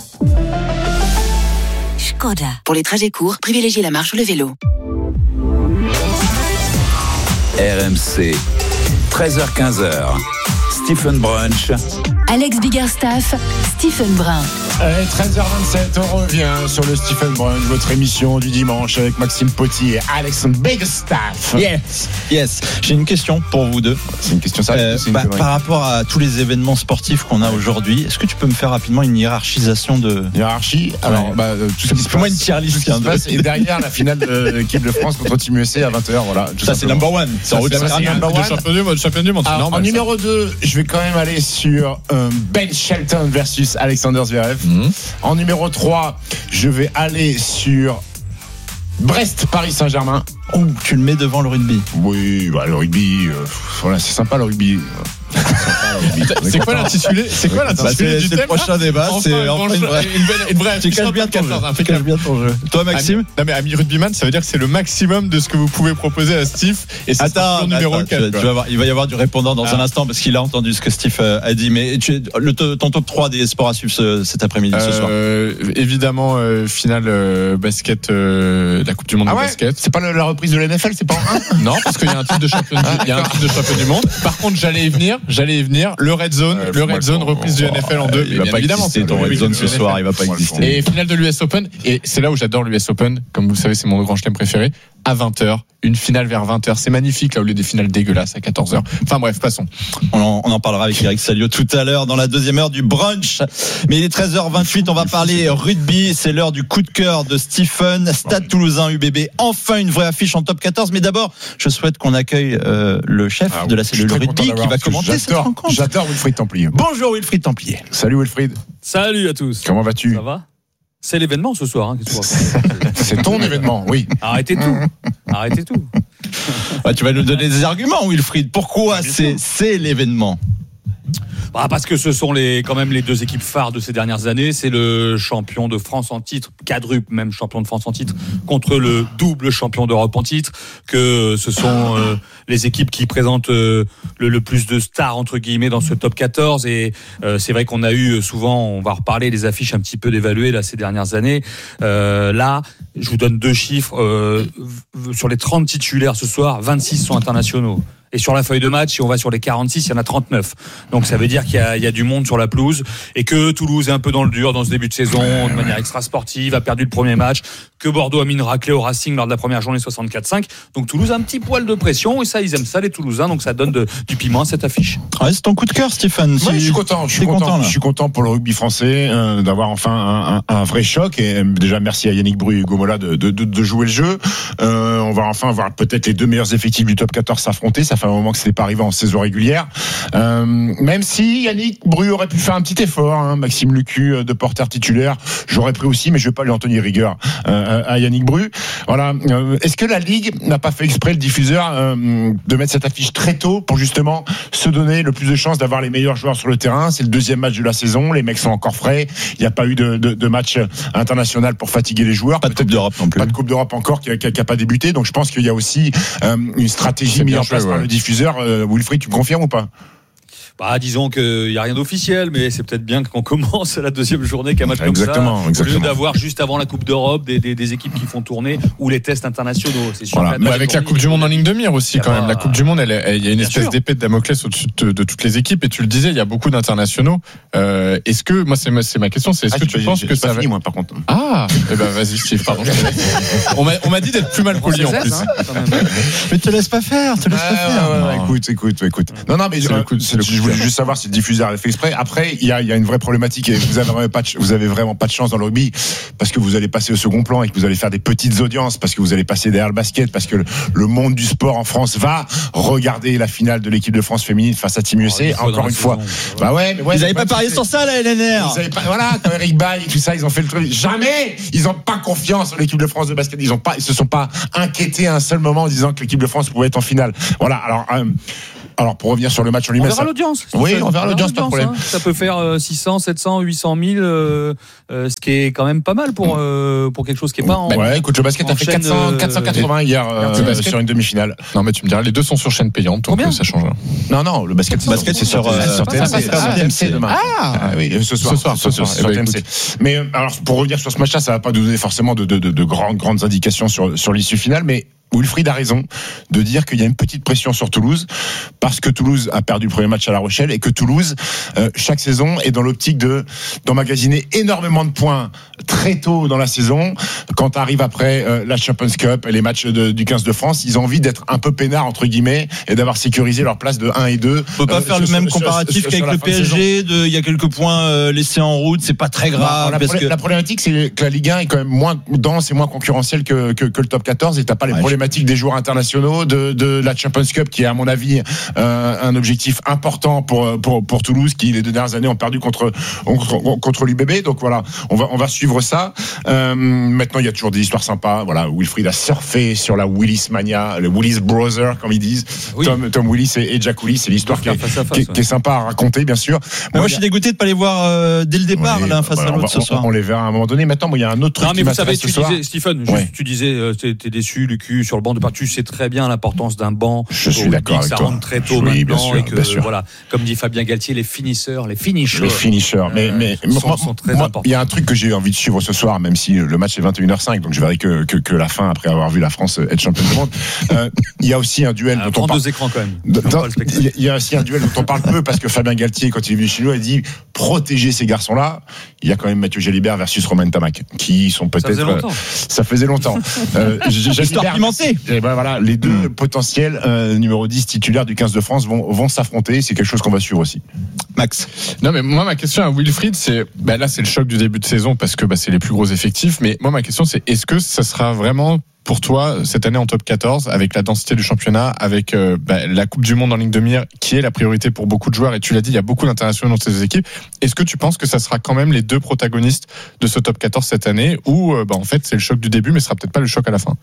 Skoda. Pour les trajets courts, privilégiez la marche ou le vélo. RMC, 13h-15h. Stephen Brunch. Alex Biggerstaff, Stephen Brun. 13h27, on revient sur le Stephen Brunch, votre émission du dimanche avec Maxime Potier et Alex Biggerstaff. Yes. J'ai une question pour vous deux. C'est une question sérieuse. Par rapport à tous les événements sportifs qu'on a aujourd'hui, est-ce que tu peux me faire rapidement une hiérarchisation de hiérarchie? Alors, tout ce qui se passe, moi une tier list et derrière la finale de l'équipe de France contre Team USA à 20h. Voilà. Ça c'est number one. C'est champion du monde. En numéro 2, je vais quand même aller sur Ben Shelton versus Alexander Zverev. En numéro 3, je vais aller sur Brest Paris Saint-Germain. Ou tu le mets devant le rugby? Oui, le rugby, voilà, c'est sympa le rugby. C'est quoi l'intitulé? C'est le prochain débat. C'est une vraie. Tu caches bien ton jeu. Toi, Maxime? Non, mais ami rugbyman, ça veut dire que c'est le maximum de ce que vous pouvez proposer à Steve. Et c'est ton numéro 4. Tu vas voir, il va y avoir du répondant dans un instant parce qu'il a entendu ce que Steve a dit. Mais ton top 3 des sports à suivre cet après-midi, ce soir. Évidemment, finale basket, la Coupe du Monde de basket. C'est pas la reprise de l'NFL, c'est pas en 1? Non, parce qu'il y a un titre de champion du monde. Par contre, j'allais y venir. Le Red Zone, reprise du NFL en 2. Il va pas exister ton Red Zone ce soir, il va pas exister. Et finale de l'US Open, et c'est là où j'adore l'US Open, comme vous le savez, c'est mon grand chelem préféré, à 20h, une finale vers 20h, c'est magnifique là au lieu des finales dégueulasses à 14h. Enfin bref, passons. On en parlera avec Eric Salio tout à l'heure dans la deuxième heure du brunch. Mais il est 13h28, on va parler rugby, c'est l'heure du coup de cœur de Stephen. Stade Toulousain UBB, enfin une vraie affiche en top 14, mais d'abord, je souhaite qu'on accueille le chef de la cellule rugby qui va commenter cette rencontre. J'adore Wilfried Templier. Bonjour Wilfried Templier. Salut Wilfried. Salut à tous. Comment vas-tu? Ça va? C'est l'événement ce soir. C'est ton événement, oui. Arrêtez tout. Tu vas nous donner des arguments, Wilfried. Pourquoi c'est l'événement? Parce que ce sont quand même les deux équipes phares de ces dernières années. C'est le champion de France en titre, quadruple même champion de France en titre, contre le double champion d'Europe en titre. Que ce sont les équipes qui présentent le plus de stars entre guillemets dans ce top 14. Et c'est vrai qu'on a eu souvent, on va reparler des affiches un petit peu dévaluées là ces dernières années. Là, je vous donne 2 chiffres. Sur les 30 titulaires ce soir, 26 sont internationaux. Et sur la feuille de match, si on va sur les 46, il y en a 39. Donc ça veut dire qu'il y a du monde sur la pelouse et que Toulouse est un peu dans le dur dans ce début de saison, de manière extra sportive, a perdu le premier match, que Bordeaux a mis une raclée au Racing lors de la première journée 64-5. Donc Toulouse a un petit poil de pression et ça, ils aiment ça les Toulousains. Donc ça donne du piment à cette affiche. Ouais, c'est ton coup de cœur, Stéphane. Je suis content. Je suis content pour le rugby français d'avoir enfin un vrai choc. Et déjà merci à Yannick Bru et Hugo Mola de jouer le jeu. On va enfin voir peut-être les 2 meilleurs effectifs du top 14 s'affronter. Ça fait un moment que ce n'est pas arrivé en saison régulière. Même si Yannick Bru aurait pu faire un petit effort, Maxime Lucu de porteur titulaire, j'aurais pris aussi, mais je ne vais pas lui en tenir rigueur à Yannick Bru. Voilà. Est-ce que la Ligue n'a pas fait exprès, le diffuseur, de mettre cette affiche très tôt pour justement se donner le plus de chances d'avoir les meilleurs joueurs sur le terrain? C'est le 2e match de la saison, les mecs sont encore frais, il n'y a pas eu de match international pour fatiguer les joueurs. Pas de Coupe d'Europe non plus. Pas de Coupe d'Europe encore qui n'a pas débuté, donc je pense qu'il y a aussi une stratégie mise en place par le diffuseur. Wilfried, tu me confirmes ou pas? Disons qu'il n'y a rien d'officiel, mais c'est peut-être bien qu'on commence la deuxième journée qu'un match comme ça. Au lieu d'avoir juste avant la Coupe d'Europe des équipes qui font tourner ou les tests internationaux. C'est sûr. Voilà. Mais avec la Coupe du Monde en ligne de mire aussi, quand même. La Coupe du Monde, il y a une espèce d'épée de Damoclès au-dessus de toutes les équipes. Et tu le disais, il y a beaucoup d'internationaux. Est-ce que, moi, c'est ma question, c'est est-ce que tu penses que ça va. Moi, par contre. Vas-y, Steve, pardon. On m'a dit d'être plus mal poli en plus. Mais te laisse pas faire. Écoute. Non, mais je voulais juste savoir si le diffuseur avait fait exprès. Après, il y a une vraie problématique et vous avez vraiment pas de chance dans le rugby parce que vous allez passer au second plan et que vous allez faire des petites audiences parce que vous allez passer derrière le basket parce que le monde du sport en France va regarder la finale de l'équipe de France féminine face à Team USA. Encore une fois. Ils avaient pas parié sur ça, la LNR. Comme Eric Bailly, tout ça, ils ont fait le truc. Jamais! Ils ont pas confiance en l'équipe de France de basket. Ils se sont pas inquiétés à un seul moment en disant que l'équipe de France pouvait être en finale. Voilà. Alors, pour revenir sur le match en lui-même. On verra l'audience. Oui, on verra l'audience, pas de problème. Ça peut faire 600, 700, 800 000, ce qui est quand même pas mal pour quelque chose qui est pas en. Écoute, le basket a fait 480 hier sur une demi-finale. Non, mais tu me diras, les deux sont sur chaîne payante, donc ça change. Non, le basket c'est sur TMC demain. Oui, ce soir, sur TMC. Mais alors, pour revenir sur ce match-là, ça va pas nous donner forcément de grandes indications sur l'issue finale, mais Wilfried a raison de dire qu'il y a une petite pression sur Toulouse parce que Toulouse a perdu le premier match à La Rochelle et que Toulouse, chaque saison, est dans l'optique d'emmagasiner énormément de points très tôt dans la saison. Quand arrive après la Champions Cup et les matchs du 15 de France, ils ont envie d'être un peu peinards entre guillemets et d'avoir sécurisé leur place de 1 et 2. On peut pas faire le même comparatif qu'avec le PSG. Il y a quelques points laissés en route, c'est pas très grave. La problématique, c'est que la Ligue 1 est quand même moins dense et moins concurrentielle que le top 14 et t'as pas les problématiques des joueurs internationaux, de la Champions Cup qui est à mon avis un objectif important pour Toulouse qui les 2 dernières années ont perdu contre l'UBB. Donc voilà, on va suivre ça. Maintenant il y a toujours des histoires sympas. Voilà, Wilfried a surfé sur la Willis Mania, le Willis Brother comme ils disent. Oui. Tom Willis et Jack Willis, c'est l'histoire qui est sympa à raconter bien sûr. Moi je suis dégoûté de pas les voir dès le départ face à l'autre ce soir. On les verra à un moment donné. Maintenant il y a un autre truc qui m'intéresse ce soir. Stephen, tu disais t'es déçu Lucu sur le banc de partout, tu sais très bien l'importance d'un banc. Je suis d'accord avec toi. Ça rentre très tôt maintenant et que voilà, comme dit Fabien Galtier, les finishers. Mais sont très importants. Il y a un truc que j'ai envie de suivre ce soir, même si le match est 21h05, donc je verrai que la fin après avoir vu la France être championne du monde. Il y a aussi un duel dont on parle. 2 écrans quand même. Il y a aussi un duel dont on parle peu parce que Fabien Galtier, quand il est venu chez nous, a dit protéger ces garçons-là. Il y a quand même Mathieu Jalibert versus Romain Tamac, qui sont peut-être. Ça faisait longtemps. Histoire pimentée. Et voilà, les deux potentiels numéro 10 titulaires du 15 de France vont s'affronter. C'est quelque chose qu'on va suivre aussi. Max. Non, mais moi, ma question à Wilfried, c'est, là, c'est le choc du début de saison parce que c'est les plus gros effectifs. Mais moi, ma question, c'est, est-ce que ça sera vraiment pour toi cette année en top 14 avec la densité du championnat, avec la Coupe du Monde en ligne de mire qui est la priorité pour beaucoup de joueurs, et tu l'as dit, il y a beaucoup d'internationaux dans ces équipes. Est-ce que tu penses que ça sera quand même les deux protagonistes de ce top 14 cette année, ou en fait c'est le choc du début mais ce sera peut-être pas le choc à la fin?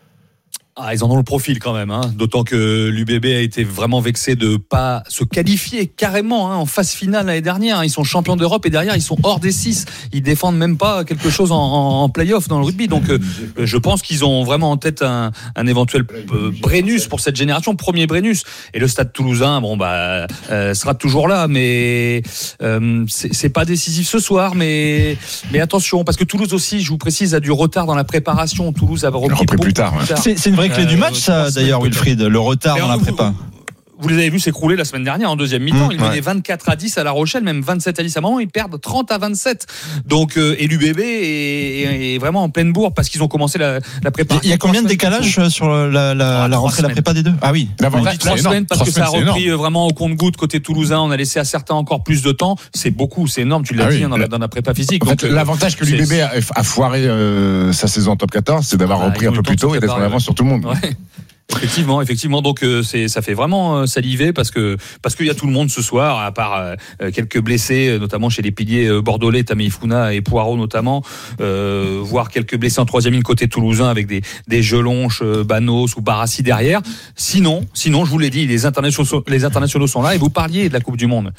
Ils en ont le profil quand même, d'autant que l'UBB a été vraiment vexé de pas se qualifier carrément en phase finale l'année dernière. Ils sont champions d'Europe et derrière ils sont hors des 6. Ils défendent même pas quelque chose en play-off dans le rugby. Donc je pense qu'ils ont vraiment en tête un éventuel Brennus pour cette génération, premier Brennus. Et le Stade Toulousain, sera toujours là, mais c'est pas décisif ce soir. Mais attention, parce que Toulouse aussi, je vous précise, a du retard dans la préparation. Toulouse a repris plus tard. C'est une vraie clé du match, ça, d'ailleurs, Wilfried, le retard dans la prépa. Vous les avez vus s'écrouler la semaine dernière en deuxième mi-temps. Ils menaient 24-10 à La Rochelle, même 27-10 à un moment. Ils perdent 30-27. Donc, et l'UBB est vraiment en pleine bourre parce qu'ils ont commencé la préparation. Il y a combien de décalage sur la rentrée de la prépa des deux? Ah oui. On dit 3 semaines parce que ça a repris vraiment au compte-goutte côté toulousain. On a laissé à certains encore plus de temps. C'est beaucoup, c'est énorme. Tu l'as dit dans la prépa physique. En fait, l'avantage que l'UBB a foiré sa saison en top 14, c'est d'avoir repris un peu plus tôt et d'être en avance sur tout le monde. Effectivement. Donc ça fait vraiment saliver parce qu'il y a tout le monde ce soir, à part quelques blessés, notamment chez les piliers bordelais, Tameifuna et Poirot notamment, voire quelques blessés en troisième ligne côté toulousain avec des Jelonches, Banos ou Barassi derrière. Sinon, je vous l'ai dit, les internationaux sont là. Et vous parliez de la Coupe du Monde.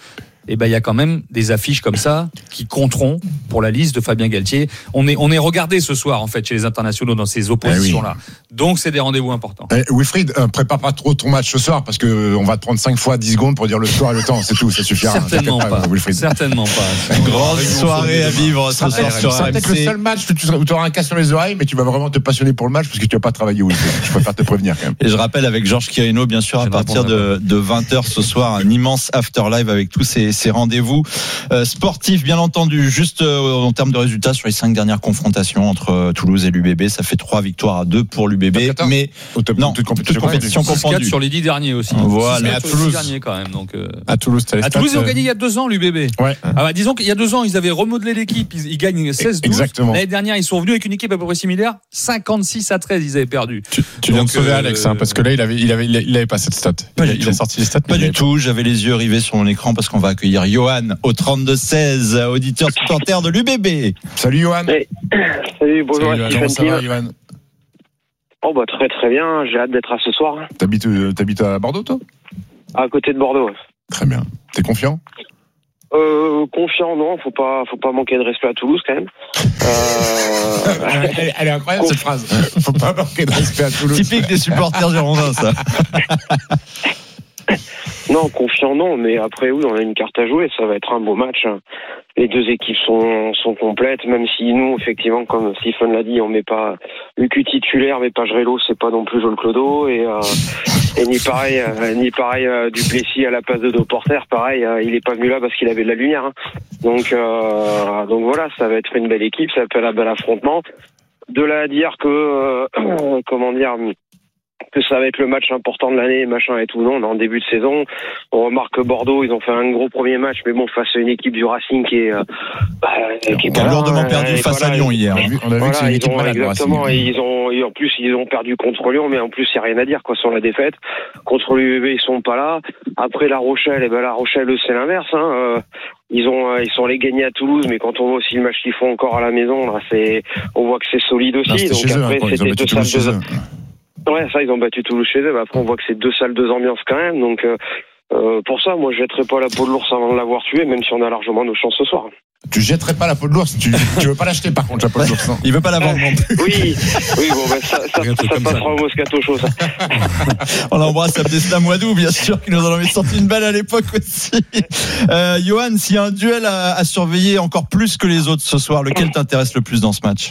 et ben il y a quand même des affiches comme ça qui compteront pour la liste de Fabien Galtier. On est regardé ce soir en fait chez les internationaux dans ces oppositions là. Donc c'est des rendez-vous importants. Wilfried, prépare pas trop ton match ce soir parce que on va te prendre 5 fois 10 secondes pour dire le score et le temps, c'est tout, ça suffira. Certainement pas. Wilfried. Certainement pas. Une grande soirée à vivre ce soir sur RMC. C'est peut-être le seul match où tu auras un cas sur les oreilles, mais tu vas vraiment te passionner pour le match parce que tu vas pas travailler, Wilfried. Je préfère te prévenir quand même. Et je rappelle avec Georges Quirino, bien sûr, à partir de 20h ce soir, un immense after live avec tous ces rendez-vous sportifs, bien entendu. Juste en termes de résultats sur les 5 dernières confrontations entre Toulouse et l'UBB, ça fait 3-2 pour l'UBB. Mais non, toute compétition confondue. Sur les 10 derniers aussi. Voilà. Mais à Toulouse derniers quand même. Donc à Toulouse, ils ont gagné il y a 2 ans l'UBB. Ouais. Ah bah, disons qu'il y a 2 ans, ils avaient remodelé l'équipe. Ils gagnent 16-12. Exactement. L'année dernière, ils sont venus avec une équipe à peu près similaire. 56-13, ils avaient perdu. Tu viens de sauver Alex, parce que là, il avait pas cette stat. Il a sorti les stats. Pas du tout. J'avais les yeux rivés sur mon écran parce qu'on va accueillir Johan au 32-16, auditeur supporter de l'UBB. Salut Johan. Hey. Salut, bonjour. Comment ça va, Johan? Oh bah très bien. J'ai hâte d'être à ce soir. T'habites à Bordeaux, toi? À côté de Bordeaux. Très bien. T'es confiant? Confiant, non, faut pas manquer de respect à Toulouse quand même. Elle est incroyable cette phrase. Faut pas manquer de respect à Toulouse. Typique des supporters girondins, ça. Non, confiant non, mais après oui, on a une carte à jouer, ça va être un beau match. Les 2 équipes sont complètes, même si nous, effectivement, comme Stephen l'a dit, on met pas Lucu titulaire, mais pas Grelo, c'est pas non plus Joel Clodo, et ni pareil Duplessis à la place de Deporter, pareil, il est pas venu là parce qu'il avait de la lumière. Hein. Donc voilà, ça va être une belle équipe, ça va être un bel affrontement. De là à dire que que ça va être le match important de l'année, machin et tout. Non, on est en début de saison. On remarque que Bordeaux, ils ont fait un gros premier match, mais bon, face à une équipe du Racing qui est lourdement perdu face à Lyon hier. On a vu que c'est une équipe malade, exactement. Racing. Et en plus, ils ont perdu contre Lyon, mais en plus, il n'y a rien à dire, quoi, sur la défaite. Contre l'UBB, ils sont pas là. Après, La Rochelle, La Rochelle, c'est l'inverse, hein. Ils sont allés gagner à Toulouse, mais quand on voit aussi le match qu'ils font encore à la maison, là, on voit que c'est solide aussi. Non, donc après, c'était 2 salles chez eux. Ouais, ça, ils ont battu Toulouse chez eux. Après, on voit que c'est 2 salles, 2 ambiances quand même. Donc, pour ça, moi, je jetterai pas la peau de l'ours avant de l'avoir tué, même si on a largement nos chances ce soir. Tu jetterais pas la peau de l'ours, tu veux pas l'acheter par contre, la peau de l'ours. Il veut pas la vendre non plus. Oui, bon, ben, ça passera au Moscato Show, ça. On embrasse Abdeslam Ouadou, bien sûr, qui nous en avait sorti une balle à l'époque aussi. Johan, s'il y a un duel à surveiller encore plus que les autres ce soir, lequel t'intéresse le plus dans ce match?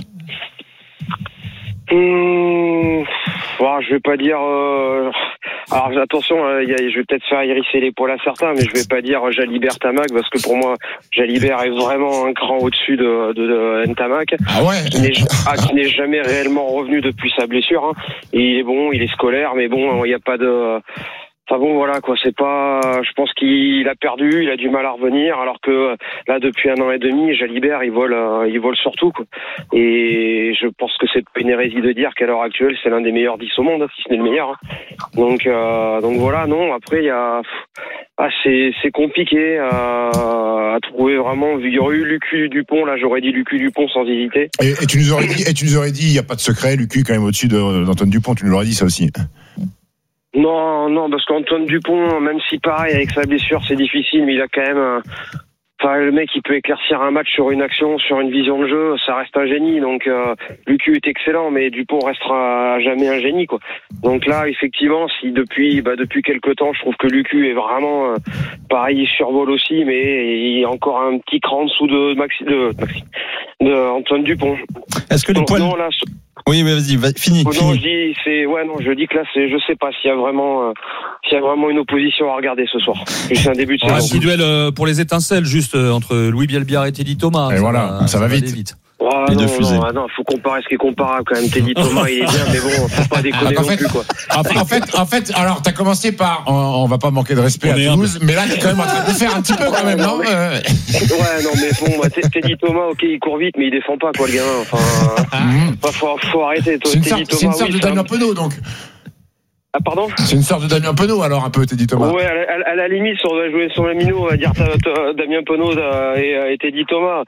Je vais pas dire. Alors attention, je vais peut-être faire hérisser les poils à certains, mais je vais pas dire Jalibert Tamac parce que pour moi Jalibert est vraiment un cran au-dessus de Ntamak. Ah ouais. Qui n'est jamais réellement revenu depuis sa blessure. Hein. Et il est bon, il est scolaire, mais bon, il n'y a pas de. Enfin bon, voilà quoi, c'est pas. Je pense qu'il a perdu, il a du mal à revenir, alors que là depuis 1 an et demi, Jalibert il vole surtout quoi. Et je pense que c'est pas une hérésie de dire qu'à l'heure actuelle c'est l'un des meilleurs 10 au monde, si ce n'est le meilleur. Hein. Donc voilà, non. Après il y a, c'est compliqué à trouver vraiment. Il y aurait eu Lucu Dupont, là j'aurais dit Lucu Dupont sans hésiter. Et tu nous aurais dit, il y a pas de secret, Lucu quand même au-dessus d'Antoine Dupont, tu nous l'aurais dit ça aussi. Non, parce qu'Antoine Dupont, même si pareil, avec sa blessure, c'est difficile, mais il a quand même... le mec, il peut éclaircir un match sur une action, sur une vision de jeu, ça reste un génie. Donc, Lucu est excellent, mais Dupont restera jamais un génie, quoi. Donc là, effectivement, si depuis quelques temps, je trouve que Lucu est vraiment... pareil, il survole aussi, mais il est encore un petit cran en dessous de Antoine Dupont. Est-ce que les poils... Oui, mais vas-y, fini. Je dis que là, je sais pas s'il y a vraiment une opposition à regarder ce soir. C'est un début de saison. Un petit duel pour les étincelles, juste entre Louis Bielbiar et Teddy Thomas. Et voilà, ça va vite. Non, faut comparer ce qui est comparable quand même. Teddy Thomas, il est bien, mais bon, faut pas déconner non plus, quoi. En fait, alors, t'as commencé par, on va pas manquer de respect à Toulouse, mais là, t'es quand même en train de le faire un petit peu quand même, non? Ouais, non, mais bon, Teddy Thomas, ok, il court vite, mais il défend pas, quoi, le gamin. Enfin, faut arrêter. C'est une sorte de Damien Penaud, donc. Ah, pardon? C'est une sorte de Damien Penaud, alors, un peu, Teddy Thomas. Ouais, à la limite, si on doit jouer sur la minot, on va dire Damien Penaud et Teddy Thomas.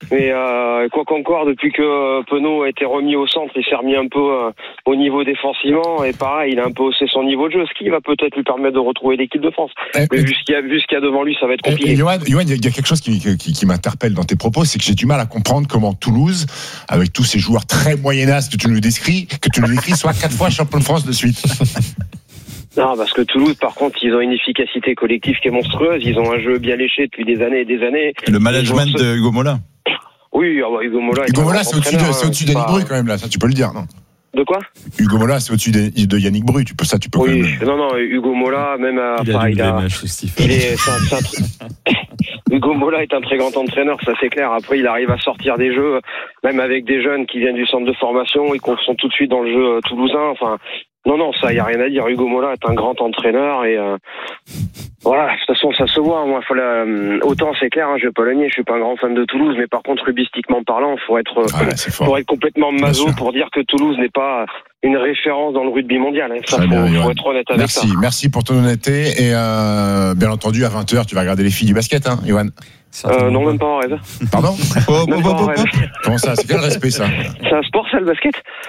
Mais quoi qu'encore, depuis que Penaud a été remis au centre, il s'est remis un peu au niveau défensivement. Et pareil, il a un peu haussé son niveau de jeu, ce qui va peut-être lui permettre de retrouver l'équipe de France. Mais vu ce qu'il y a devant lui, ça va être compliqué. Johan, il y a quelque chose qui m'interpelle dans tes propos, c'est que j'ai du mal à comprendre comment Toulouse, avec tous ces joueurs très moyennas que tu nous décris, soit 4 fois champion de France de suite. Non, parce que Toulouse, par contre, ils ont une efficacité collective qui est monstrueuse. Ils ont un jeu bien léché depuis des années et des années. Le management de Hugo Mola. Oui, Hugo Mola. Hugo Mola, c'est au-dessus d'Yannick Bru quand même là. Ça, tu peux le dire, non? De quoi? Hugo Mola, c'est au-dessus de Yannick Bru. Tu peux quand même. Non, Hugo Mola, même Hugo Mola est un très grand entraîneur, ça c'est clair. Après, il arrive à sortir des jeux, même avec des jeunes qui viennent du centre de formation, ils sont tout de suite dans le jeu toulousain. Enfin, non, ça, y a rien à dire. Hugo Mola est un grand entraîneur et voilà. De toute façon, ça se voit. Moi, autant c'est clair, je vais pas le nier. Je suis pas un grand fan de Toulouse, mais par contre, rubistiquement parlant, faut être complètement maso pour dire que Toulouse n'est pas une référence dans le rugby mondial. Ça, faut être honnête avec ça. Merci pour ton honnêteté et bien entendu à 20h, tu vas regarder les filles du basket, hein, Johan. Non, même pas en rêve. Pardon? Même pas en rêve. Comment ça? C'est quel respect ça? C'est un sport, ça, le basket?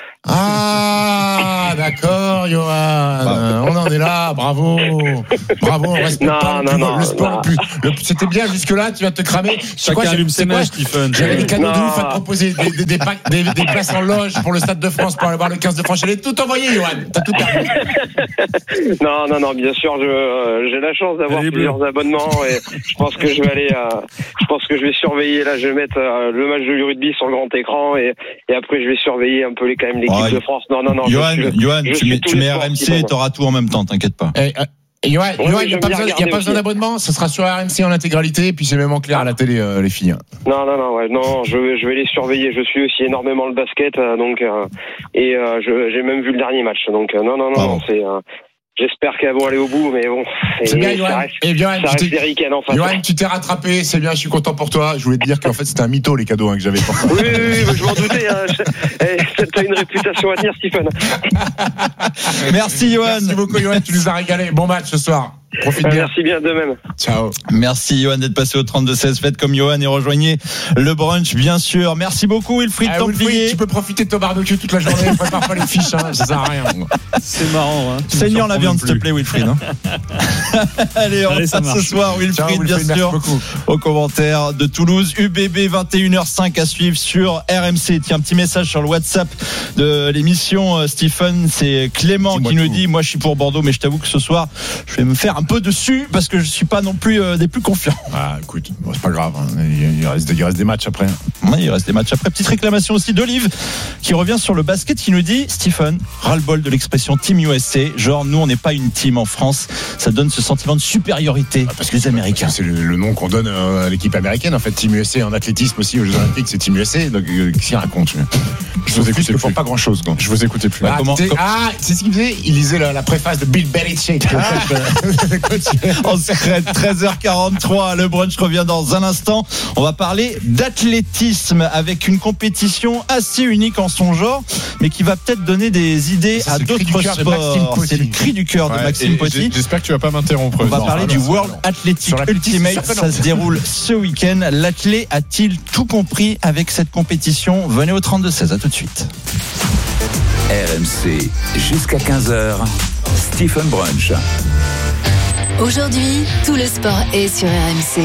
Ah, d'accord, Johan. On en est là, bravo, on respecte le sport. C'était bien jusque-là, tu vas te cramer. Chacun allume ses mèches, Stephen. J'avais des cadeaux de ouf à te proposer, des places en loge pour le Stade de France, pour aller voir le 15 de France. J'allais tout envoyer, Johan. T'as tout perdu. Non, bien sûr, j'ai la chance d'avoir plusieurs abonnements et je pense que je vais surveiller. Là, je vais mettre le match de rugby sur le grand écran et après je vais surveiller un peu l'équipe de France. Non. Johan, tu mets RMC et t'auras tout en même temps, t'inquiète pas. Johan, il n'y a pas besoin d'abonnement, ça sera sur RMC en intégralité, et puis c'est même en clair à la télé, les filles. Non, je vais les surveiller. Je suis aussi énormément le basket, j'ai même vu le dernier match. Donc, non, c'est. J'espère qu'elles vont aller au bout, mais bon. C'est bien, Johan. Ça reste Eriken en face. Johan, tu t'es rattrapé, c'est bien, je suis content pour toi. Je voulais te dire qu'en fait, c'était un mytho, les cadeaux que j'avais pas. Oui, je m'en doutais. T'as une réputation à tenir, Stephen. Merci, Johan. Merci beaucoup, Johan, tu nous as régalé. Bon match ce soir. Profite bien. Merci bien, de même. Ciao. Merci, Johan, d'être passé au 32-16. Faites comme Johan et rejoignez le brunch, bien sûr. Merci beaucoup, Wilfried Templier. Tu peux profiter de ton barbecue toute la journée. Prépare pas les fiches, ça sert à rien. C'est marrant, hein. Seigneur la viande, s'il te plaît, Wilfried. Allez, on passe ce soir, Wilfried, bien sûr, aux commentaires de Toulouse. UBB 21h05 à suivre sur RMC. Tiens, un petit message sur le WhatsApp de l'émission, Stephen. C'est Clément qui nous dit: moi, je suis pour Bordeaux, mais je t'avoue que ce soir, je vais me faire un peu dessus parce que je suis pas non plus des plus confiants. Ah, écoute, c'est pas grave, hein. Il reste des matchs après. Ouais, il reste des matchs après. Petite réclamation aussi d'Olive qui revient sur le basket, qui nous dit: Stephen, ras-le-bol de l'expression Team USA, genre nous on n'est pas une team en France, ça donne ce sentiment de supériorité parce que les Américains. C'est le nom qu'on donne à l'équipe américaine en fait. Team USA en athlétisme aussi aux Jeux Olympiques, c'est Team USA. Donc qu'est-ce qu'il raconte? Je vous écoute, ils font pas grand chose. Je vous écoutais plus. C'est ce qu'il faisait. Il lisait la préface de Bill Belichick. En secret, 13h43, le brunch revient dans un instant. On va parler d'athlétisme avec une compétition assez unique en son genre, mais qui va peut-être donner des idées à d'autres sports. C'est le cri du cœur de Maxime Poty. J'espère que tu vas pas m'interrompre. On va parler du World Athletic Ultimate. Ça se déroule ce week-end. L'athlète a-t-il tout compris avec cette compétition? Venez au 32-16, à tout de suite. RMC, jusqu'à 15h, Stephen Brunch. Aujourd'hui, tout le sport est sur RMC.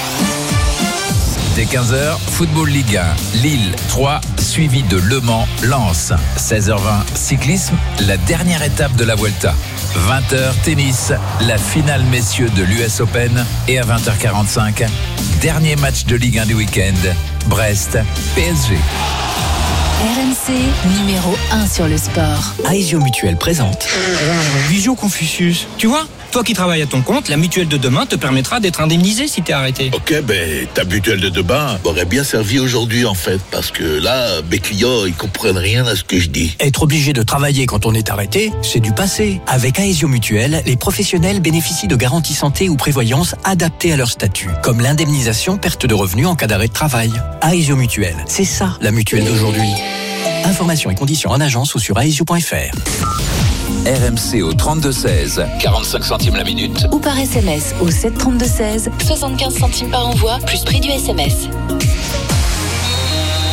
Dès 15h, Football Ligue 1, Lille 3, suivi de Le Mans, Lens. 16h20, cyclisme, la dernière étape de la Vuelta. 20h, tennis, la finale messieurs de l'US Open. Et à 20h45, dernier match de Ligue 1 du week-end, Brest, PSG. RMC, numéro 1 sur le sport. Aesio Mutuelle présente Visio Confucius. Tu vois, toi qui travailles à ton compte, la mutuelle de demain te permettra d'être indemnisé si t'es arrêté. Ok, ta mutuelle de demain m'aurait bien servi aujourd'hui en fait, parce que là, mes clients, ils comprennent rien à ce que je dis. Être obligé de travailler quand on est arrêté, c'est du passé. Avec Aesio Mutuelle, les professionnels bénéficient de garanties santé ou prévoyance adaptées à leur statut, comme l'indemnisation perte de revenus en cas d'arrêt de travail. Aesio Mutuelle, c'est ça la mutuelle d'aujourd'hui. Informations et conditions en agence ou sur aesio.fr. RMC au 32-16, 45 centimes la minute. Ou par SMS au 732-16, 75 centimes par envoi, plus prix du SMS.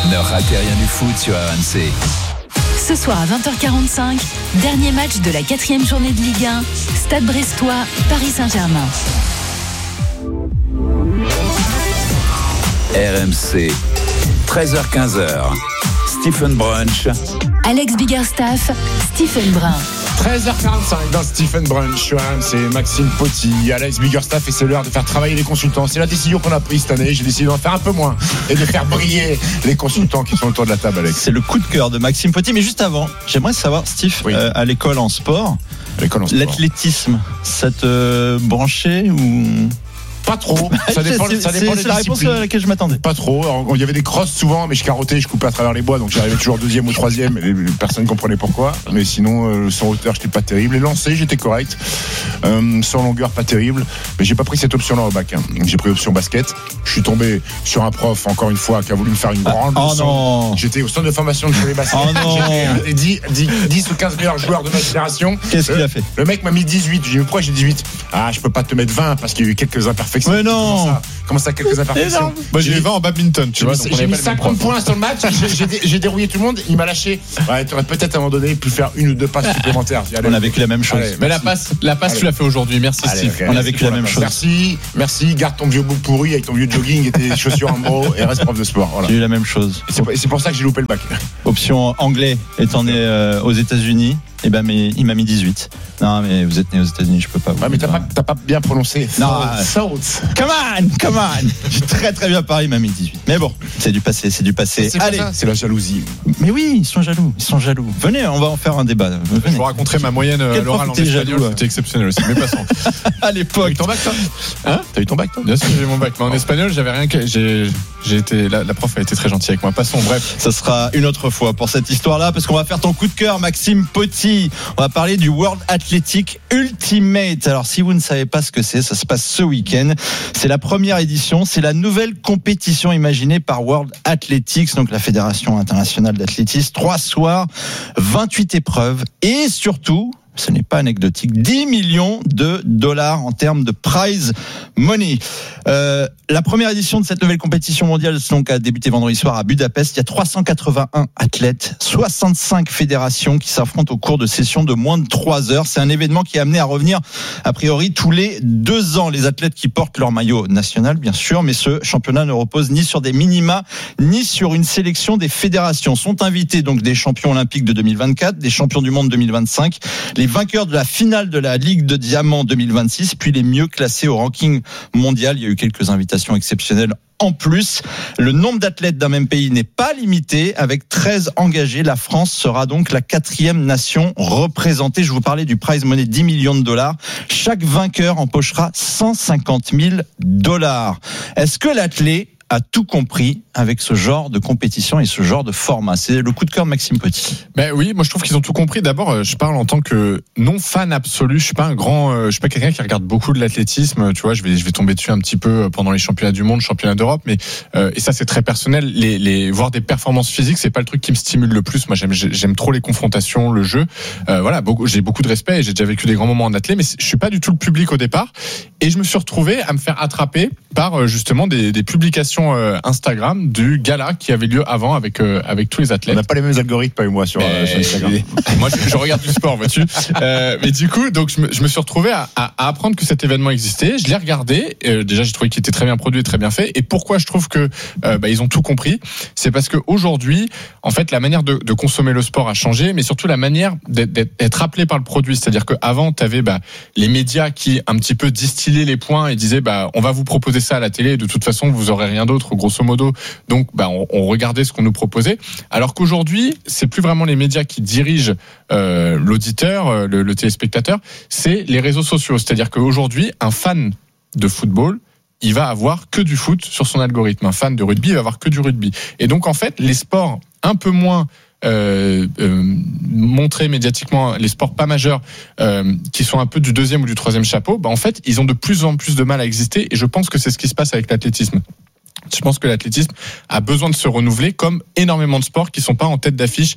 Ne ratez rien du foot sur RMC. Ce soir à 20h45, dernier match de la 4e journée de Ligue 1, Stade Brestois, Paris Saint-Germain. RMC, 13h-15h, Stephen Brunch. Alex Biggerstaff, Stephen Brun. 13h45 dans Stephen Brunch sur RMC, Maxime Potti, Alex Biggerstaff, et c'est l'heure de faire travailler les consultants. C'est la décision qu'on a prise cette année. J'ai décidé d'en faire un peu moins et de faire briller les consultants qui sont autour de la table, Alex. C'est le coup de cœur de Maxime Potti. Mais juste avant, j'aimerais savoir, Steve, à l'école en sport, l'athlétisme, ça te branchait ou... Pas trop, ça dépend des c'est la réponse à laquelle je m'attendais. Pas trop, alors, il y avait des crosses souvent, mais je carottais, je coupais à travers les bois, donc j'arrivais toujours 2e ou 3e, et personne ne comprenait pourquoi. Mais sinon, sans hauteur, j'étais pas terrible. Les lancers, j'étais correct. Sans longueur, pas terrible. Mais j'ai pas pris cette option-là au bac. J'ai pris option basket. Je suis tombé sur un prof, encore une fois, qui a voulu me faire une grande leçon. Non. J'étais au centre de formation de volley basket. J'étais un des 10 ou 15 meilleurs joueurs de ma génération. Qu'est-ce qu'il a fait? Le mec m'a mis 18. J'ai dit, pourquoi j'ai 18? Ah, je peux pas te mettre 20 parce qu'il y a eu quelques imperfections. Mais non! Comment ça, quelques imperfections? Moi, j'ai eu 20 en badminton, tu vois. J'ai mis 50 points sur le match, j'ai dérouillé tout le monde, il m'a lâché. Ouais, tu aurais peut-être à un moment donné pu faire 1 ou 2 passes supplémentaires. On a vécu la même chose. Mais la passe, tu l'as fait aujourd'hui. Merci, Steve. On a vécu la même chose. Merci. Garde ton vieux bout pourri avec ton vieux jogging et tes chaussures en bro et reste prof de sport. Voilà. J'ai eu la même chose. Et c'est pour ça que j'ai loupé le bac. Option anglais, étant né aux États-Unis. Eh ben, mais il m'a mis 18. Non, mais vous êtes né aux États-Unis, je peux pas. Ouais, mais t'as pas bien prononcé. Non, South. Come on. J'ai très bien parlé, il m'a mis 18. Mais bon, c'est du passé. Allez, c'est la jalousie. Mais oui, ils sont jaloux. Venez, on va en faire un débat. Venez. Je vous raconterai ma moyenne à l'oral en espagnol, c'était exceptionnel aussi. Mais passons. À l'époque. T'as eu ton bac, toi? T'as eu ton bac, toi? Bien sûr, j'ai eu mon bac. Mais en espagnol, j'avais rien que. J'ai été. La prof a été très gentille avec moi. Passons, bref. Ça sera une autre fois pour cette histoire-là, parce qu'on va faire ton coup de cœur, Maxime Potti. On va parler du World Athletic Ultimate. Alors, si vous ne savez pas ce que c'est, ça se passe ce week-end. C'est la première édition. C'est la nouvelle compétition imaginée par World Athletics, donc la Fédération internationale d'athlétisme. 3 soirs, 28 épreuves et surtout, ce n'est pas anecdotique, 10 millions de dollars en termes de prize money. La première édition de cette nouvelle compétition mondiale donc, a débuté vendredi soir à Budapest. Il y a 381 athlètes, 65 fédérations qui s'affrontent au cours de sessions de moins de 3 heures. C'est un événement qui est amené à revenir a priori tous les 2 ans. Les athlètes qui portent leur maillot national, bien sûr, mais ce championnat ne repose ni sur des minima, ni sur une sélection des fédérations. Sont invités donc des champions olympiques de 2024, des champions du monde 2025, les vainqueurs de la finale de la Ligue de Diamant 2026, puis les mieux classés au ranking mondial. Il y a eu quelques invitations exceptionnelles. En plus, le nombre d'athlètes d'un même pays n'est pas limité. Avec 13 engagés, la France sera donc la 4e nation représentée. Je vous parlais du prize money, 10 millions de dollars. Chaque vainqueur empochera 150 000 dollars. Est-ce que l'athlète a tout compris avec ce genre de compétition et ce genre de format? C'est le coup de cœur de Maxime Potti. Ben oui, moi je trouve qu'ils ont tout compris. D'abord, je parle en tant que non fan absolu. Je suis pas je suis pas quelqu'un qui regarde beaucoup de l'athlétisme. Tu vois, je vais tomber dessus un petit peu pendant les championnats du monde, championnats d'Europe, mais et ça c'est très personnel. Voir des performances physiques, c'est pas le truc qui me stimule le plus. Moi j'aime trop les confrontations, le jeu. Voilà, j'ai beaucoup de respect et j'ai déjà vécu des grands moments en athlète, mais je suis pas du tout le public au départ. Et je me suis retrouvé à me faire attraper par justement des publications Instagram du gala qui avait lieu avant avec tous les athlètes. On n'a pas les mêmes algorithmes, pas eu moi sur Instagram. Moi je regarde du sport, vois-tu. Mais du coup, donc je me suis retrouvé à apprendre que cet événement existait. Je l'ai regardé. Déjà, j'ai trouvé qu'il était très bien produit et très bien fait. Et pourquoi je trouve que ils ont tout compris, c'est parce que aujourd'hui, en fait, la manière de consommer le sport a changé, mais surtout la manière d'être appelé par le produit. C'est-à-dire qu'avant, tu avais les médias qui un petit peu distillaient les points et disaient on va vous proposer ça à la télé. Et de toute façon, vous aurez rien d'autre, grosso modo. Donc, on regardait ce qu'on nous proposait. Alors qu'aujourd'hui, c'est plus vraiment les médias qui dirigent l'auditeur, le téléspectateur, c'est les réseaux sociaux. C'est-à-dire qu'aujourd'hui, un fan de football, il va avoir que du foot sur son algorithme. Un fan de rugby, il va avoir que du rugby. Et donc, en fait, les sports un peu moins montrés médiatiquement, les sports pas majeurs qui sont un peu du 2e ou du 3e chapeau, en fait, ils ont de plus en plus de mal à exister. Et je pense que c'est ce qui se passe avec l'athlétisme. Je pense que l'athlétisme a besoin de se renouveler, comme énormément de sports qui sont pas en tête d'affiche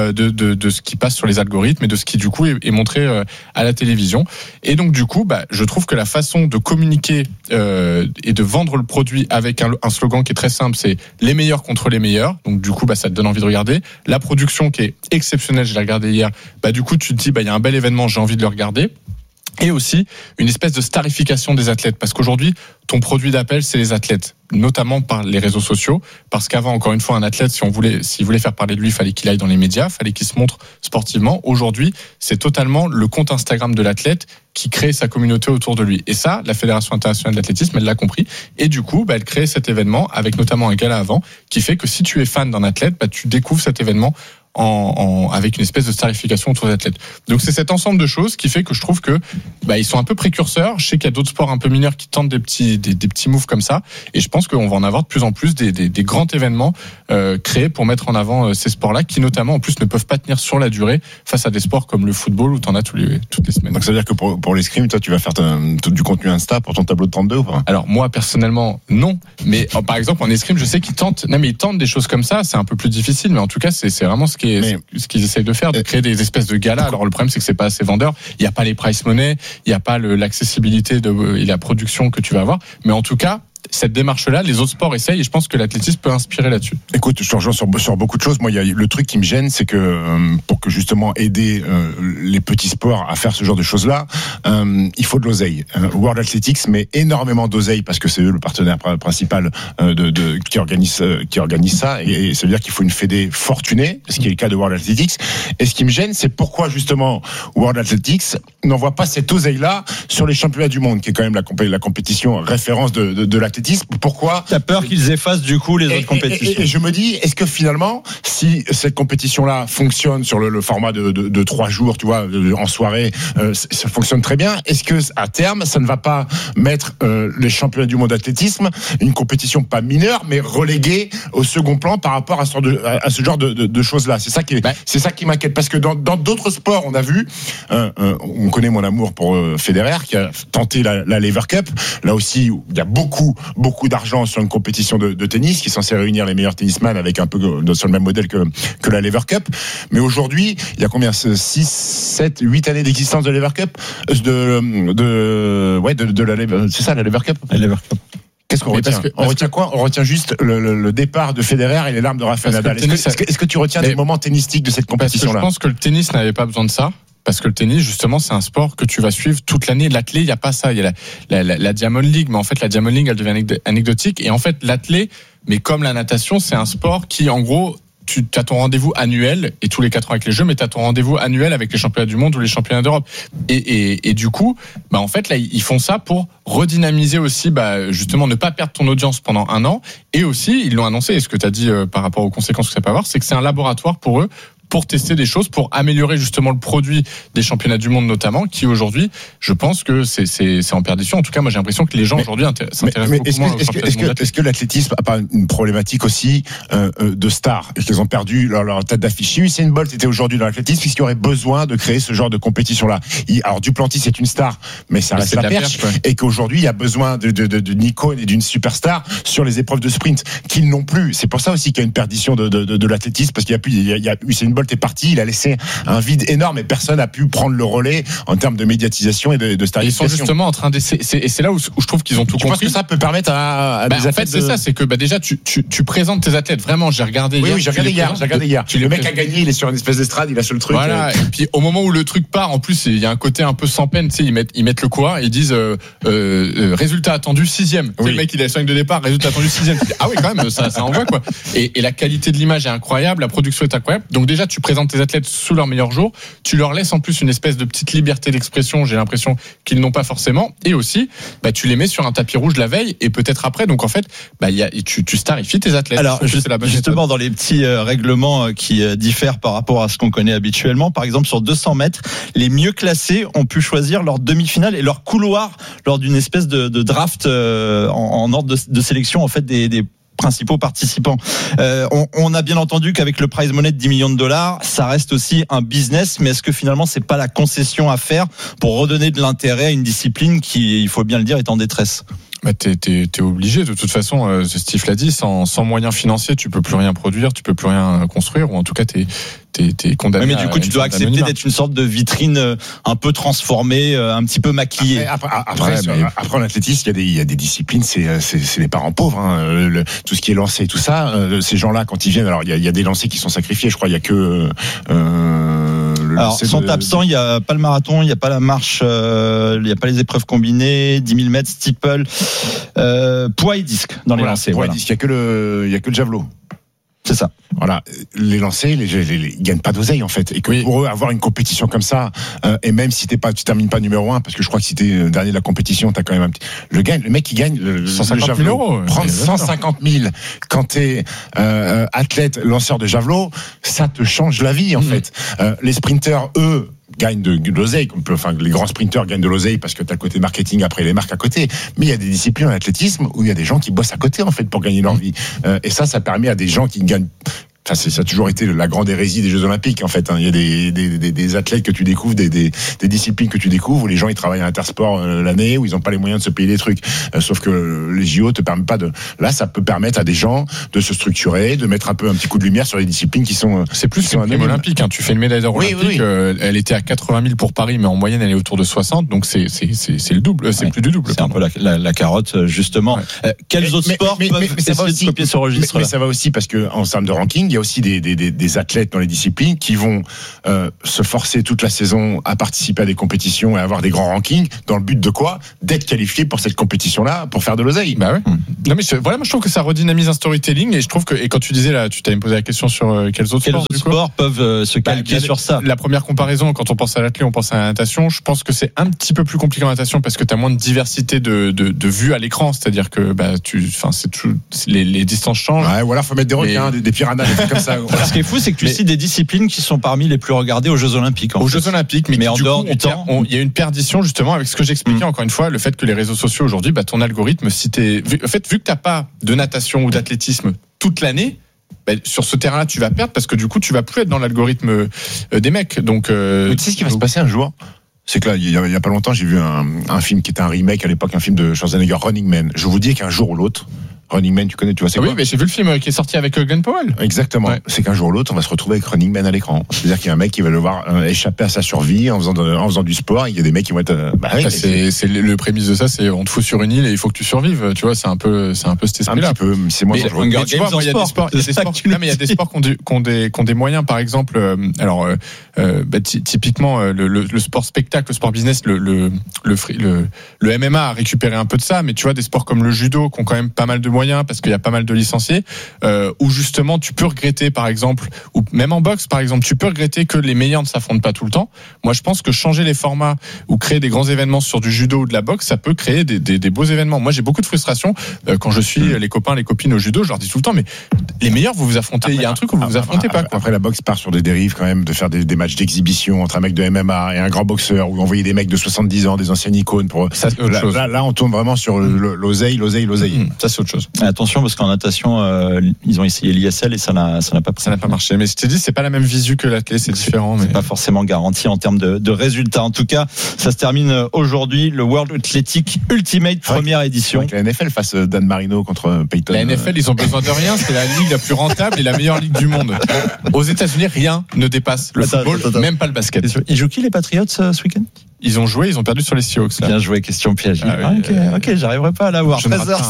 de ce qui passe sur les algorithmes et de ce qui du coup est montré à la télévision. Et donc du coup, je trouve que la façon de communiquer et de vendre le produit avec un slogan qui est très simple, c'est les meilleurs contre les meilleurs. Donc du coup, ça te donne envie de regarder. La production qui est exceptionnelle, je l'ai regardé hier. Du coup, tu te dis, il y a un bel événement, j'ai envie de le regarder. Et aussi une espèce de starification des athlètes, parce qu'aujourd'hui ton produit d'appel c'est les athlètes, notamment par les réseaux sociaux, parce qu'avant, encore une fois, un athlète, s'il voulait faire parler de lui, il fallait qu'il aille dans les médias, fallait qu'il se montre sportivement. Aujourd'hui, c'est totalement le compte Instagram de l'athlète qui crée sa communauté autour de lui. Et ça, la Fédération internationale d'athlétisme, elle l'a compris. Et du coup, elle crée cet événement avec notamment un gala avant, qui fait que si tu es fan d'un athlète, tu découvres cet événement avec une espèce de starification autour des athlètes. Donc c'est cet ensemble de choses qui fait que je trouve que ils sont un peu précurseurs. Je sais qu'il y a d'autres sports un peu mineurs qui tentent des petits moves comme ça, et je pense qu'on va en avoir de plus en plus des grands événements créés pour mettre en avant ces sports-là, qui notamment en plus ne peuvent pas tenir sur la durée face à des sports comme le football où t'en as toutes les semaines. Donc ça veut dire que pour l'escrime, toi tu vas faire du contenu Insta pour ton tableau de 32 ou pas? Alors moi personnellement non, mais par exemple en escrime je sais qu'ils tentent des choses comme ça. C'est un peu plus difficile, mais en tout cas c'est vraiment ce qu'ils essayent de faire, de créer des espèces de galas. Alors le problème c'est que c'est pas assez vendeur, il y a pas les price money, il y a pas l'accessibilité et la production que tu vas avoir, mais en tout cas cette démarche-là, les autres sports essayent, et je pense que l'athlétisme peut inspirer là-dessus. Écoute, je te rejoins sur beaucoup de choses. Moi, il y a le truc qui me gêne, c'est que pour que justement aider les petits sports à faire ce genre de choses-là, il faut de l'oseille. World Athletics met énormément d'oseille parce que c'est eux le partenaire principal qui organise ça, et ça veut dire qu'il faut une fédé fortunée, ce qui est le cas de World Athletics. Et ce qui me gêne, c'est pourquoi justement World Athletics n'envoie pas cette oseille-là sur les championnats du monde, qui est quand même la compétition référence de l'athlétisme. Pourquoi? T'as peur qu'ils effacent du coup les autres compétitions? Et je me dis, est-ce que finalement, si cette compétition-là fonctionne sur le format de 3 jours, tu vois, en soirée, ça fonctionne très bien, est-ce que à terme, ça ne va pas mettre les championnats du monde d'athlétisme, une compétition pas mineure, mais reléguée au second plan par rapport à ce genre de choses-là? C'est ça qui m'inquiète, parce que dans d'autres sports, on a vu, on connaît mon amour pour Federer, qui a tenté la Lever Cup. Là aussi, il y a beaucoup d'argent sur une compétition de tennis qui est censée réunir les meilleurs tennisman avec un peu sur le même modèle que la Lever Cup. Mais aujourd'hui, il y a combien? 6, 7, 8 années d'existence de Lever Cup, de la Lever, c'est ça la Lever Cup? La Lever Cup. Qu'est-ce qu'on retient? On retient quoi? On retient juste le départ de Federer et les larmes de Rafael Nadal. Est-ce que tu retiens des moments tennistiques de cette compétition-là? Je pense que le tennis n'avait pas besoin de ça. Parce que le tennis, justement, c'est un sport que tu vas suivre toute l'année. L'athlé, il n'y a pas ça. Il y a la Diamond League, mais en fait, la Diamond League, elle devient anecdotique. Et en fait, l'athlé, mais comme la natation, c'est un sport qui, en gros, tu as ton rendez-vous annuel, et tous les 4 ans avec les Jeux, mais tu as ton rendez-vous annuel avec les championnats du monde ou les championnats d'Europe. Et du coup, en fait, là, ils font ça pour redynamiser aussi, justement, ne pas perdre ton audience pendant 1 an. Et aussi, ils l'ont annoncé, et ce que tu as dit par rapport aux conséquences que ça peut avoir, c'est que c'est un laboratoire pour eux, pour tester des choses, pour améliorer justement le produit des championnats du monde notamment, qui aujourd'hui, je pense que c'est en perdition. En tout cas, moi j'ai l'impression que les gens aujourd'hui s'intéressent beaucoup moins aux championnats du monde. Est-ce que l'athlétisme a pas une problématique aussi de stars, et qu'ils ont perdu leur tête d'affiche? Si Usain Bolt était aujourd'hui dans l'athlétisme, est-ce qu'il y aurait besoin de créer ce genre de compétition-là? Alors Duplantis c'est une star, mais ça reste la perche, et qu'aujourd'hui il y a besoin de Nico et d'une superstar sur les épreuves de sprint qu'ils n'ont plus. C'est pour ça aussi qu'il y a une perdition de l'athlétisme, parce qu'il y a Usain Bolt est parti, il a laissé un vide énorme et personne n'a pu prendre le relais en termes de médiatisation et de starification. Ils sont justement en train d'essayer, et c'est là où je trouve qu'ils ont tout compris. Je pense que ça peut permettre à des athlètes. En fait, c'est ça, c'est que déjà tu présentes tes athlètes. Vraiment, j'ai regardé hier. Oui, j'ai regardé hier. Le mec a gagné, il est sur une espèce d'estrade, il a sur le truc. Voilà. Et puis au moment où le truc part, en plus, il y a un côté un peu sans peine. Tu sais, ils mettent le coureur et ils disent résultat attendu 6e. Oui. Le mec, il a 5 de départ, résultat attendu 6e. Ah oui, quand même, ça envoie quoi. Et la qualité de l'image est incroyable, la production est incroyable. Donc déjà, tu présentes tes athlètes sous leur meilleur jour, tu leur laisses en plus une espèce de petite liberté d'expression, j'ai l'impression qu'ils n'ont pas forcément, et aussi tu les mets sur un tapis rouge la veille et peut-être après, donc en fait tu starifies tes athlètes. Alors justement dans les petits règlements qui diffèrent par rapport à ce qu'on connaît habituellement, par exemple sur 200 mètres, les mieux classés ont pu choisir leur demi-finale et leur couloir lors d'une espèce de draft en ordre de sélection en fait des principaux participants. On a bien entendu qu'avec le prize money de $10 millions, ça reste aussi un business, mais est-ce que finalement c'est pas la concession à faire pour redonner de l'intérêt à une discipline qui, il faut bien le dire, est en détresse? Bah t'es obligé de toute façon. Steve l'a dit, sans moyens financiers, tu peux plus rien produire, tu peux plus rien construire, ou en tout cas t'es condamné. Mais du coup, tu dois accepter d'être une sorte de vitrine un peu transformée, un petit peu maquillée. Après, en athlétisme, il y a des disciplines, c'est les parents pauvres. Hein. Tout ce qui est lancé, tout ça, ces gens-là, quand ils viennent, alors il y a des lancers qui sont sacrifiés. Je crois il y a que. Alors, sont absents, il n'y a pas le marathon, il n'y a pas la marche, il n'y a pas les épreuves combinées, 10 000 mètres, steeple, poids et disque dans les lancers. Poids et disque, il n'y a que le javelot. C'est ça. Voilà, les lancers, ils gagnent pas d'oseille en fait. Et que pour eux, avoir une compétition comme ça, et même si tu termines pas numéro 1, parce que je crois que si t'es dernier de la compétition, t'as quand même un petit. Le mec qui gagne 150 000 euros. Prendre 150 000 quand t'es athlète, lanceur de javelot, ça te change la vie en fait. Les sprinters, eux, gagnent de l'oseille, enfin les grands sprinteurs gagnent de l'oseille parce que t'as le côté marketing, après les marques à côté, mais il y a des disciplines en athlétisme où il y a des gens qui bossent à côté en fait pour gagner leur vie, et ça permet à des gens qui gagnent. Ça a toujours été la grande hérésie des Jeux Olympiques en fait. Il y a des athlètes que tu découvres, des disciplines que tu découvres où les gens ils travaillent à Intersport l'année, où ils n'ont pas les moyens de se payer des trucs. Sauf que les JO te permettent pas de. Là, ça peut permettre à des gens de se structurer, de mettre un petit coup de lumière sur les disciplines qui sont. C'est plus qu'une prime olympique. Tu fais une médaille d'or olympique. Elle était à 80 000 pour Paris, mais en moyenne elle est autour de 60. Donc c'est le double. C'est plus du double. C'est un peu la carotte justement. Quels autres sports peuvent essayer de copier ce registre? Mais ça va aussi parce que en termes de ranking, il y a aussi des athlètes dans les disciplines qui vont se forcer toute la saison à participer à des compétitions et à avoir des grands rankings dans le but de quoi? D'être qualifié pour cette compétition-là, pour faire de l'oseille. Bah ouais. Non mais moi je trouve que ça redynamise un storytelling, et je trouve que, et quand tu disais là, tu t'avais posé la question sur quels autres sports peuvent se calquer sur ça. La première comparaison, quand on pense à l'athlète, on pense à la natation. Je pense que c'est un petit peu plus compliqué en natation parce que tu as moins de diversité de vues à l'écran, c'est-à-dire que les distances changent. Ouais, ou alors faut mettre des requins, des piranhas, des trucs comme ça. Ce qui est fou, c'est que tu cites des disciplines qui sont parmi les plus regardées aux Jeux Olympiques. Aux Jeux Olympiques, mais en dehors du temps, il y a une perdition justement avec ce que j'expliquais encore une fois, le fait que les réseaux sociaux aujourd'hui, ton algorithme, vu que t'as pas de natation ou d'athlétisme toute l'année, sur ce terrain-là, tu vas perdre parce que du coup, tu vas plus être dans l'algorithme des mecs. Donc, mais tu sais ce qui va se passer un jour? C'est que là, il y a pas longtemps, j'ai vu un film qui était un remake à l'époque, un film de Schwarzenegger, Running Man. Je vous dis qu'un jour ou l'autre, Running Man, tu connais, tu vois, c'est quoi? Oui, mais j'ai vu le film qui est sorti avec Glenn Powell. Exactement. Ouais. C'est qu'un jour ou l'autre, on va se retrouver avec Running Man à l'écran. C'est-à-dire qu'il y a un mec qui va devoir échapper à sa survie en faisant du sport. Il y a des mecs qui vont être. C'est le prémisse de ça, c'est on te fout sur une île et il faut que tu survives. Tu vois, c'est un peu cet esprit-là. Un petit peu. C'est moins dangereux. Mais tu vois, il y a des sports. Il y a des sports qui ont des moyens. Par exemple, typiquement le sport spectacle, le sport business, le MMA a récupéré un peu de ça. Mais tu vois, des sports comme le judo qui ont quand même pas mal de moyens parce qu'il y a pas mal de licenciés, où justement tu peux regretter, par exemple, ou même en boxe par exemple, tu peux regretter que les meilleurs ne s'affrontent pas tout le temps. Moi je pense que changer les formats ou créer des grands événements sur du judo ou de la boxe, ça peut créer des beaux événements. Moi j'ai beaucoup de frustration quand je suis les copains, les copines au judo, je leur dis tout le temps, mais les meilleurs vous affrontez, il y a un truc où vous vous affrontez pas. Après la boxe part sur des dérives quand même, de faire des matchs d'exhibition entre un mec de MMA et un grand boxeur, ou envoyer des mecs de 70 ans, des anciennes icônes pour ça, c'est autre chose. Là on tourne vraiment sur l'oseille. Ça c'est autre chose. Attention, parce qu'en natation, ils ont essayé l'ISL et ça n'a pas marché. Mais je t'ai dit, c'est pas la même visu que l'athlète, c'est différent. C'est pas forcément garanti en termes de résultats. En tout cas, ça se termine aujourd'hui, le World Athletic Ultimate première édition. Avec la NFL face Dan Marino contre Peyton. La NFL, ils ont besoin de rien. C'est la ligue la plus rentable et la meilleure ligue du monde. Aux États-Unis, rien ne dépasse le football, même pas le basket. Ils jouent qui les Patriots ce week-end? Ils ont joué, ils ont perdu sur les Seahawks. Bien joué, question piège. Ok, j'arriverai pas à l'avoir.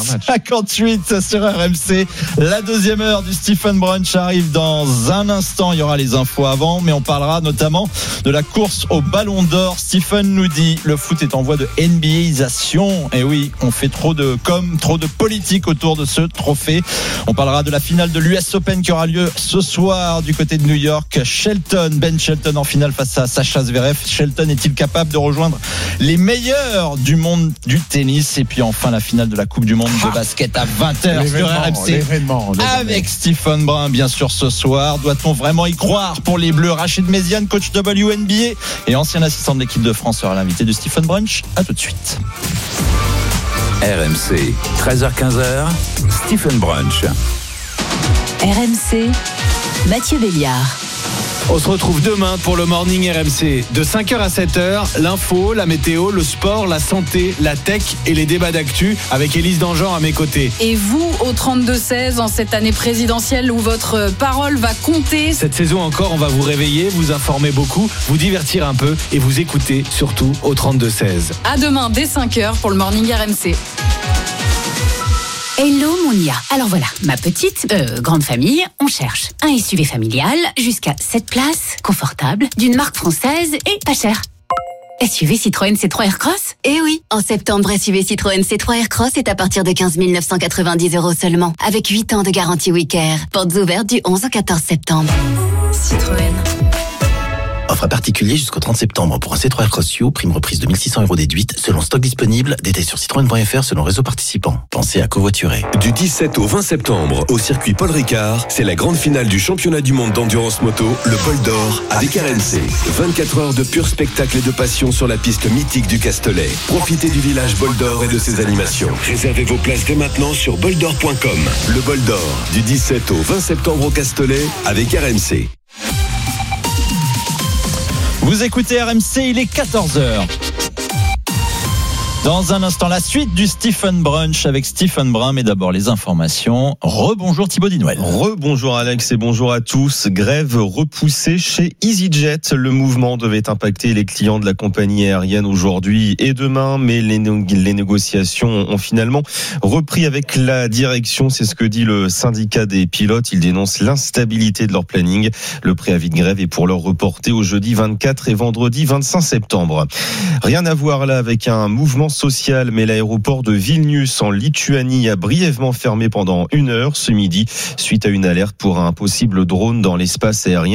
13h58 sur RMC. La deuxième heure du Stephen Brunch arrive dans un instant. Il y aura les infos avant, mais on parlera notamment de la course au Ballon d'Or. Stephen nous dit, le foot est en voie de NBAisation. Et oui, on fait trop de politique autour de ce trophée. On parlera de la finale de l'US Open qui aura lieu ce soir du côté de New York. Ben Shelton en finale face à Sacha Zverev. Shelton est-il capable de rejoindre les meilleurs du monde du tennis? Et puis enfin la finale de la Coupe du Monde de basket à 20h sur RMC avec Stephen Brun bien sûr ce soir. Doit-on vraiment y croire pour les Bleus? Rachid Méziane, coach WNBA et ancien assistant de l'équipe de France, sera l'invité de Stephen Brunch. À tout de suite. RMC 13h-15h Stephen Brunch. RMC Mathieu Béliard. On se retrouve demain pour le Morning RMC. De 5h à 7h, l'info, la météo, le sport, la santé, la tech et les débats d'actu avec Élise Dangean à mes côtés. Et vous, au 32-16, en cette année présidentielle où votre parole va compter. Cette saison encore, on va vous réveiller, vous informer beaucoup, vous divertir un peu et vous écouter surtout au 32-16. À demain dès 5h pour le Morning RMC. Hello Mounia. Alors voilà, ma petite, grande famille, on cherche un SUV familial jusqu'à 7 places, confortable, d'une marque française et pas cher. SUV Citroën C3 Aircross ? Eh oui, en septembre, SUV Citroën C3 Aircross est à partir de 15 990 € seulement, avec 8 ans de garantie Wicare. Portes ouvertes du 11 au 14 septembre. Citroën. Offre à particulier jusqu'au 30 septembre pour un C3 Aircross You, prime reprise de 1 600 € déduite, selon stock disponible, détails sur citroën.fr selon réseau participant. Pensez à covoiturer. Du 17 au 20 septembre, au circuit Paul Ricard, c'est la grande finale du championnat du monde d'endurance moto, le Bol d'Or, avec RMC. 24 heures de pur spectacle et de passion sur la piste mythique du Castellet. Profitez du village Bol d'Or et de ses animations. Réservez vos places dès maintenant sur boldor.com. Le Bol d'Or, du 17 au 20 septembre au Castellet, avec RMC. Vous écoutez RMC, il est 14h. Dans un instant, la suite du Stephen Brunch avec Stephen Brun, mais d'abord les informations. Rebonjour Thibaut Dinouel. Rebonjour Alex et bonjour à tous. Grève repoussée chez EasyJet. Le mouvement devait impacter les clients de la compagnie aérienne aujourd'hui et demain, mais les négociations ont finalement repris avec la direction. C'est ce que dit le syndicat des pilotes. Ils dénoncent l'instabilité de leur planning. Le préavis de grève est pour leur reporter au jeudi 24 et vendredi 25 septembre. Rien à voir là avec un mouvement social, mais l'aéroport de Vilnius en Lituanie a brièvement fermé pendant 1 heure ce midi suite à une alerte pour un possible drone dans l'espace aérien.